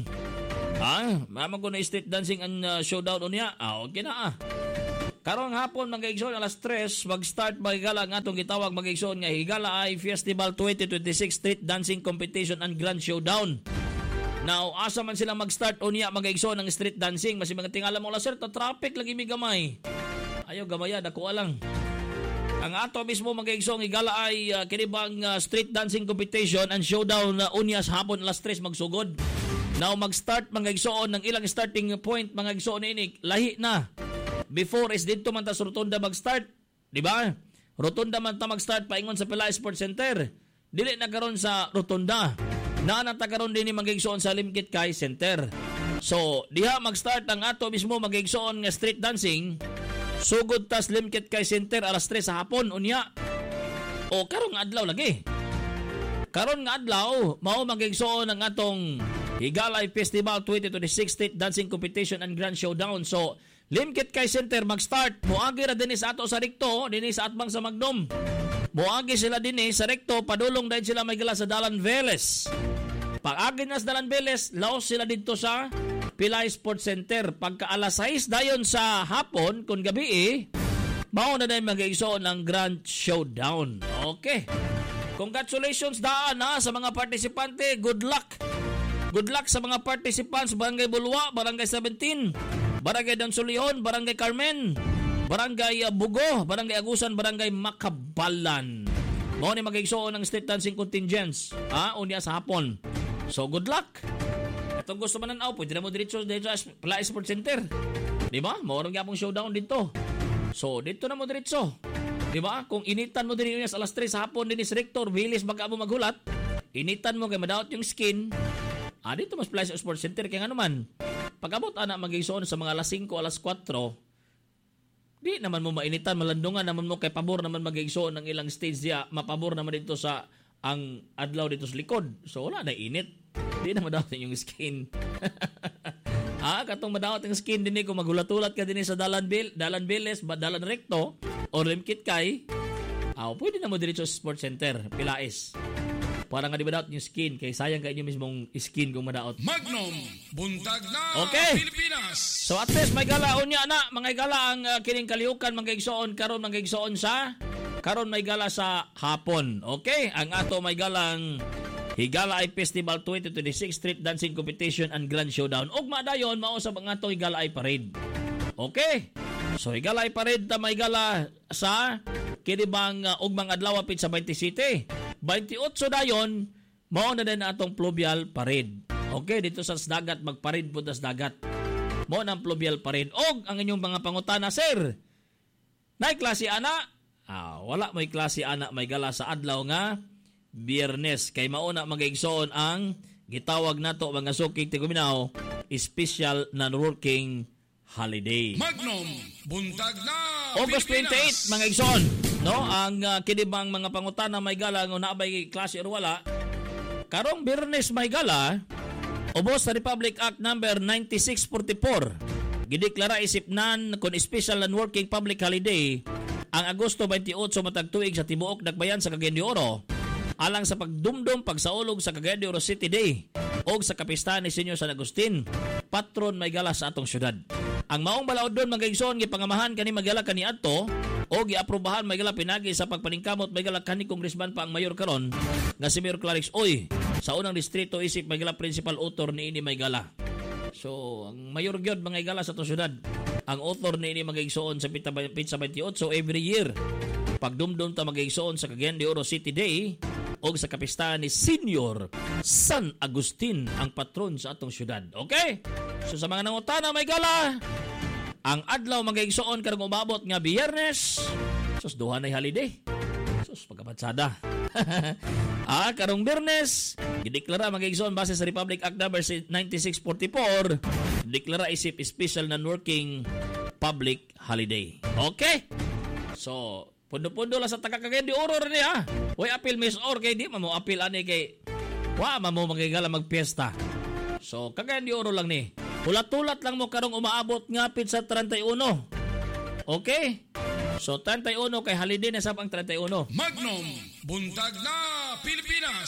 Ha? Mama ko na street dancing and uh, showdown unya. Ah okay na ah. Karong hapon magigsoon alas tres mag-start magigala nga atong gitawag magigsoon nga Higala Ay Festival twenty twenty-six Street Dancing Competition and Grand Showdown. Now, asa man sila mag-start unya magigsoon ng street dancing masi mga tingala mo la sir ta traffic lagi mi gamay. Ayo gamaya dako lang. Ang ato mismo magigsoon Higala Ay uh, kinibang uh, Street Dancing Competition and Showdown na uh, unyas hapon alas tres magsugod. Now mag-start magigsoon ng ilang starting point magigsoon ini lahi na. Before is dito man ta sa Rotunda mag-start, di ba? Rotunda man ta mag-start paingon sa Pilay Sports Center. Dili na karon sa Rotunda. Naa ta karon dinhi magigsoon sa Limkit Kay Center. So, diha mag-start ang ato mismo magigsoon nga street dancing. Sugod tas Limkit Kay Center alas tres sa hapon unya. O karon nga adlaw lagi. Karon nga adlaw mao magigsoon ang atong Higala Ay Festival twenty twenty-six Street Dancing Competition and Grand Showdown. So, Limkit Kay Center mag-start. Muagi ra dinhi sa ato sa rekto, dinhi sa atbang sa Magnum. Muagi sila dinhi sa rekto, padulong dahil sila may gala sa Dalan Veles. Pag-agi na sa Dalan Veles, laos sila dito sa Pilay Sports Center. Pagka alas sais dayon sa hapon, kung gabi eh, mao na dahil mag-iisoon ng Grand Showdown. Okay. Congratulations daan ha sa mga partisipante. Good luck. Good luck sa mga participants. Barangay Bulwa, Barangay seventeen. Barangay Dansulion, Barangay Carmen, Barangay Bugo, Barangay Agusan, Barangay Makabalan. Mao ni magigsoon ng street dancing contingents, ha, unya sa hapon. So good luck. Atong gusto man nanaw, pwede na mo diretso dito sa Pilay Sports Center. Di ba? Mao ron gyapon showdown dito. So dito na mo diretso. Di ba? Kung initan mo diri sa alas tres sa hapon dinhi sa Rector, bilis baka mo maghulat. Initan mo kay madaot yung skin. Ah, dito mas Pilay Sports Center kay ngano man. Pag-abot ana magigsoon sa mga alas singko, alas kwatro, di naman mo mainitan, malandungan naman mo kay pabor naman magigsoon ng ilang stage diya, mapabor naman dito sa ang adlaw dito sa likod. So wala na init. Di na madawat yung skin. Ah, katong madawat yung skin din kung magulat-ulat ka din sa Dalan Bil, Dalan Biles, Dalan Recto o Limkit Kay. Ah, pwede na mo dito sa Sports Center, Pilais. Para nga di ba daot yung skin kay sayang kayo mismong skin kung madaot. Magnum Buntag na okay. Pilipinas. So at least may gala unya na mga gala ang uh, kining kalihukan magigsoon karon magigsoon sa karon may gala sa hapon. Okay, ang ato may galang Higala Ay Festival twenty twenty-six Street Dancing Competition and Grand Showdown. Ugma dayon mao sa mga ato Higala Ay Parade. Okay? So Higala Ay Parade ta may gala sa kinibang uh, ugmang adlaw apit sa twenty-seven. twenty-eight dayon, mao na din atong Pluvial Parade. Okay, dito sa dagat, magparade po sa dagat. Mao na ang Pluvial Parade. Og ang inyong mga pangutana, sir, nay klase ana? Ah, wala may klase ana, may gala sa adlaw nga Biyernes. Kay mao na magigsoon ang gitawag nato mga sukig tiguminaw, special non-working holiday. Magnum Buntag na August twenty-eight, mga igsoon, no? Ang uh, kinibang mga pangutana may gala ng naabay klase or wala. Karong Biyernes may gala, ubos sa Republic Act number ninety-six forty-four. Gideklara isipnan kon special non-working public holiday ang Agosto twenty-eight matag tuig sa tibuok Dakbayan sa Cagayan de Oro. Alang sa pagdumdum pagsaulog sa Cagayan de Oro City Day o sa kapistahan ni Senyor San Agustin, patron may gala sa atong syudad. Ang maong balaod doon magaigsoon gipangamahan kani magala kani adto o giaprobahan magala pinagi sa pagpaningkamot magala kani congressman pa ang mayor karon nga si Mayor Clarix Oy sa unang distrito isip magala principal author ni ini magala. So ang mayor gyud mga igala sa to syudad. Ang author ni ini magaigsoon sa Pizza twenty-eight so every year pagdumdum ta magaigsoon sa Cagayan de Oro City Day o sa kapistahan ni Senior San Agustin ang patron sa atong syudad. Okay? So sa mga nangutana may gala, ang adlaw magaigsoon karong umabot nga Biyernes. Sus duha nay holiday. Sus pagkapatsada. ah karong Biyernes, gideklara magaigsoon base sa Republic Act number ninety-six forty-four, deklara isip special non-working public holiday. Okay? So pundo-pundo lang sa taga-Cagayan de Oro rin ha. Way apil Miss Or kay di mo apil ani kay wa ma mo magigala magpiesta. So Cagayan de Oro lang ni. Tulat-tulat lang mo karong umaabot ngapit sa thirty-one. Okay? So thirty-one kay holiday na sab ang thirty-one. Magnum Buntag na Pilipinas.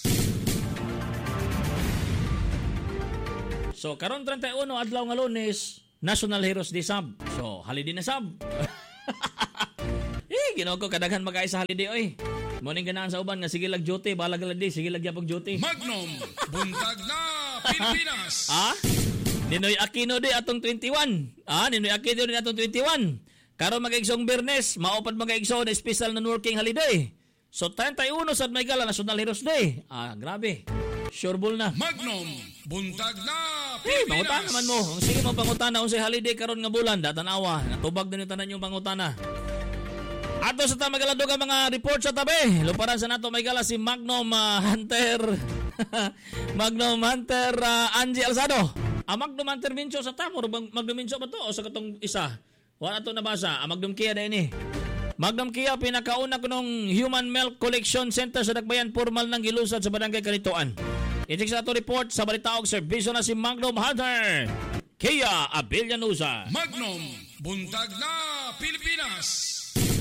So karon thirty-one adlaw nga Lunes, National Heroes Day sab. So holiday na sab. Eh, ginoo ko kadaghan magay sa holiday oy. Morning ganahan sa uban nga sige lag duty, balag lag day, sige lag yapog duty. Magnum Buntag na Pilipinas. Ah? Ninoy Aquino di atong twenty-one. Ah, Ninoy Aquino di atong twenty-one. Karon magaigsong Biyernes, maupad magaigsong na special non-working holiday. So thirty-one sad may gala National Heroes Day. Ah, grabe. Sure bull na. Magnum Buntag na Eh, Pilipinas. pangutana naman mo. Sige mo pangutana unsay holiday karon nga bulan, datanawa. Natubag din yung tanan yung pangutana. Ato sa tamagaladog ang mga report sa tabi. Luparan sa nato may gala si Magnum uh, Hunter. Magnum Hunter uh, Angie Alzado. Ang Magnum Hunter Mincho sa tamo. Magnum Mincho ba to? O sa katong isa? Wala ito nabasa. Ang Magnum Kia na ini. Magnum Kia, pinakauna ko nung Human Milk Collection Center sa Dakbayan, formal ng gilusad sa Barangay Kalituan. Itik sa ato report sa balitaog serbisyo na si Magnum Hunter Kia Abillanusa. Magnum Buntag na Pilipinas.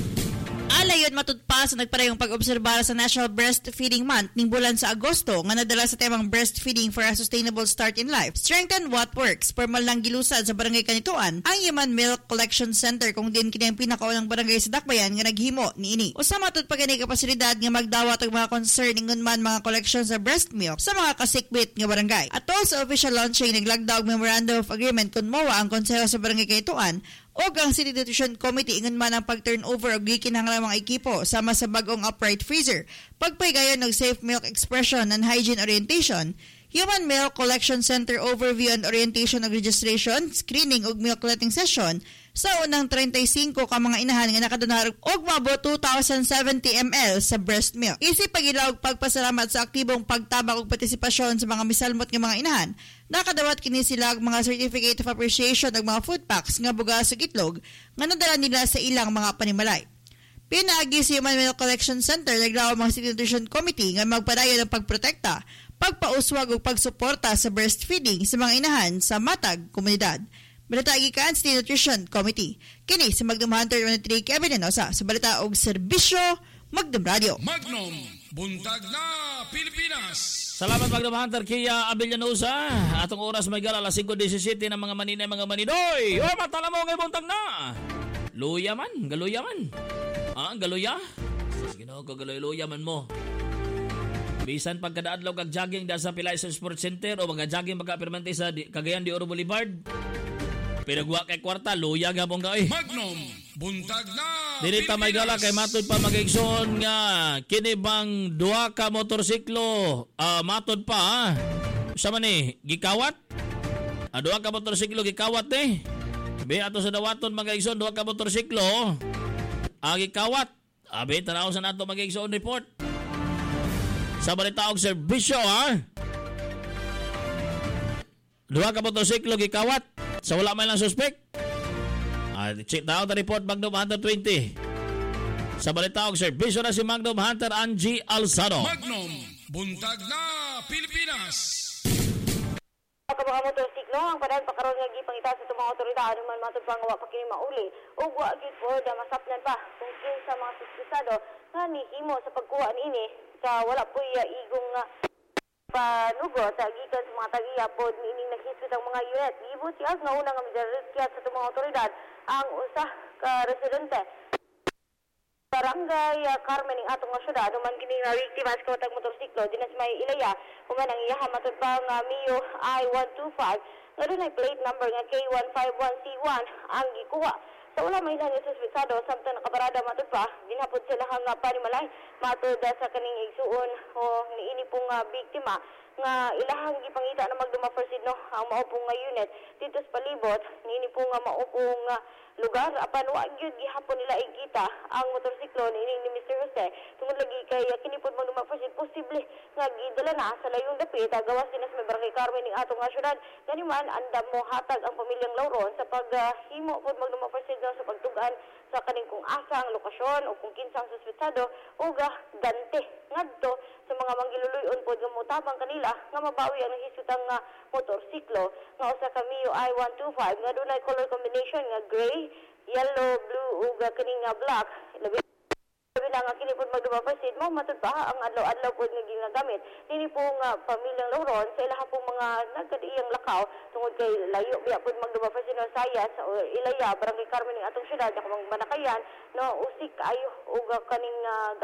Alayon matud pa sa nagparayong pag-obserbar sa National Breastfeeding Month ning bulan sa Agosto nga nadala sa temang Breastfeeding for a Sustainable Start in Life. Strengthen what works. Formal lang gilusad sa Barangay Kanituan ang Human Milk Collection Center kung din kini ang pinakaunang barangay sa Dakbayan nga naghimo niini. Usa matud pa gani kapasilidad nga magdawat og mga concern ingon man mga collection sa breast milk sa mga kasikbit nga barangay. Atol sa official launching naglagda og memorandum of agreement kun mowa ang konseho sa Barangay Kanituan o ang City Nutrition Committee ingon man ang pag-turnover og gikinahanglang mga ekipo sama sa bagong upright freezer, pagpaygayon og safe milk expression and hygiene orientation, Human Milk Collection Center overview and orientation og registration, screening og milk letting session sa unang thirty-five ka mga inahan nga nakadonar og mabot two thousand seventy milliliters sa breast milk. Isip pagila og pagpasalamat sa aktibong pagtabak og partisipasyon sa mga misalmot nga mga inahan, nakadawat kini sila og mga certificate of appreciation og mga food packs nga bugas ug itlog nga nadala nila sa ilang mga panimalay. Pinaagi sa Human Milk Collection Center naglaom ang City Nutrition Committee nga magpadayon ng pagprotekta, pagpauswag ug pagsuporta sa breastfeeding sa mga inahan sa matag komunidad. Balita gikan City Nutrition Committee. Kini si Magnum Hunter twenty-three Kevin Enosa sa balita og serbisyo Magnum Radio. Magnum Buntag na Pilipinas. Salamat Magnum Hunter Kia Abillanusa. Atong oras may gala alas five seventeen ng mga maninay mga manidoy. O matala mo ngay buntag na. Luya man, galuya man. Ah, galuya. Ginoo ko galuya man mo. Bisan pagkadaadlaw kag jogging da sa Pilay sa Sports Center o mga jogging magka-permanente sa Cagayan de Oro Boulevard. Pinagwa kay kwarta, luya nga mong kaoy. Magnum Buntag na Dinita may gala kay matod pa magaigsoon nga kini bang duha ka motorsiklo uh, matod pa ha. Sa man ni gikawat? Ah, duha ka motorsiklo gikawat eh. Be ato sa dawaton magaigsoon duha ka motorsiklo. Ah, gikawat. Abi tanaw sa nato magaigsoon report. Sa balita og serbisyo ha. Duha ka motorsiklo gikawat. Sa wala man lang suspect. Ah, check daw the report Magnum Hunter twenty. Sa balita og serbisyo na si Magnum Hunter Angie Alzado. Magnum Buntag na Pilipinas. Mga mga motorsiklo, ang padayon pakaroon nga gipangita sa tumang otoridad man matod pa nga wa pa kini mauli ug wa gyud po da masapnan pa kung kinsa mga pispisado nga nihimo sa pagkuha niini sa wala po iya igong nga panugot uh, gikan sa mga tag-iya pod niining naghisgot ang mga unit. Giibot siya nga una nga midarekyat sa itong mga otoridad ang usa ka residente Barangay uh, Carmen ing atong nga syudad human kini nga victimas ka matag motorsiklo dinas may ilaya human ang iyaha matud pa nga Mio I one two five nga dunay plate number nga K one five one C one ang gikuha. Sa wala may ilang suspetsado samtang nakaparada matud pa dinhapod sila nga panimalay matud sa kaning igsuon o niini pong uh, biktima nga ilahang gipangita na magduma proceed no ang maupong nga unit dito sa palibot niini pong nga maupong uh, lugar apan wa gyud gihapon nila ikita ang motorsiklo ni ni Mister Jose tungod lagi kay uh, kini pod magduma proceed posible nga gidala na sa layong dapit uh, gawas dinas may Barangay Carmen ning atong nga syudad gani man andam mo hatag ang pamilyang Lauron sa paghimo uh, pod magduma proceed no, sa pagtugan sa kaning kung asa ang lokasyon o kung kinsang suspetsado o ga dante ngadto sa mga manggiluluyon pod nga motabang kanila nga mabawi ang nahisutang nga motorsiklo nga usa ka Mio I one two five nga dunay color combination nga gray, yellow, blue ug kaning nga black. Labi labi na nga kini pod magduma proceed mo matud pa ang adlaw-adlaw pod nga ginagamit nini po nga pamilyang Lauron sa ilaha pong mga nagkadiyang lakaw tungod kay layo biya pod magduma proceed no Sayas o Ilaya Barangay Carmen ning atong syudad nga Manakayan no usik kaayo ug kaning uh,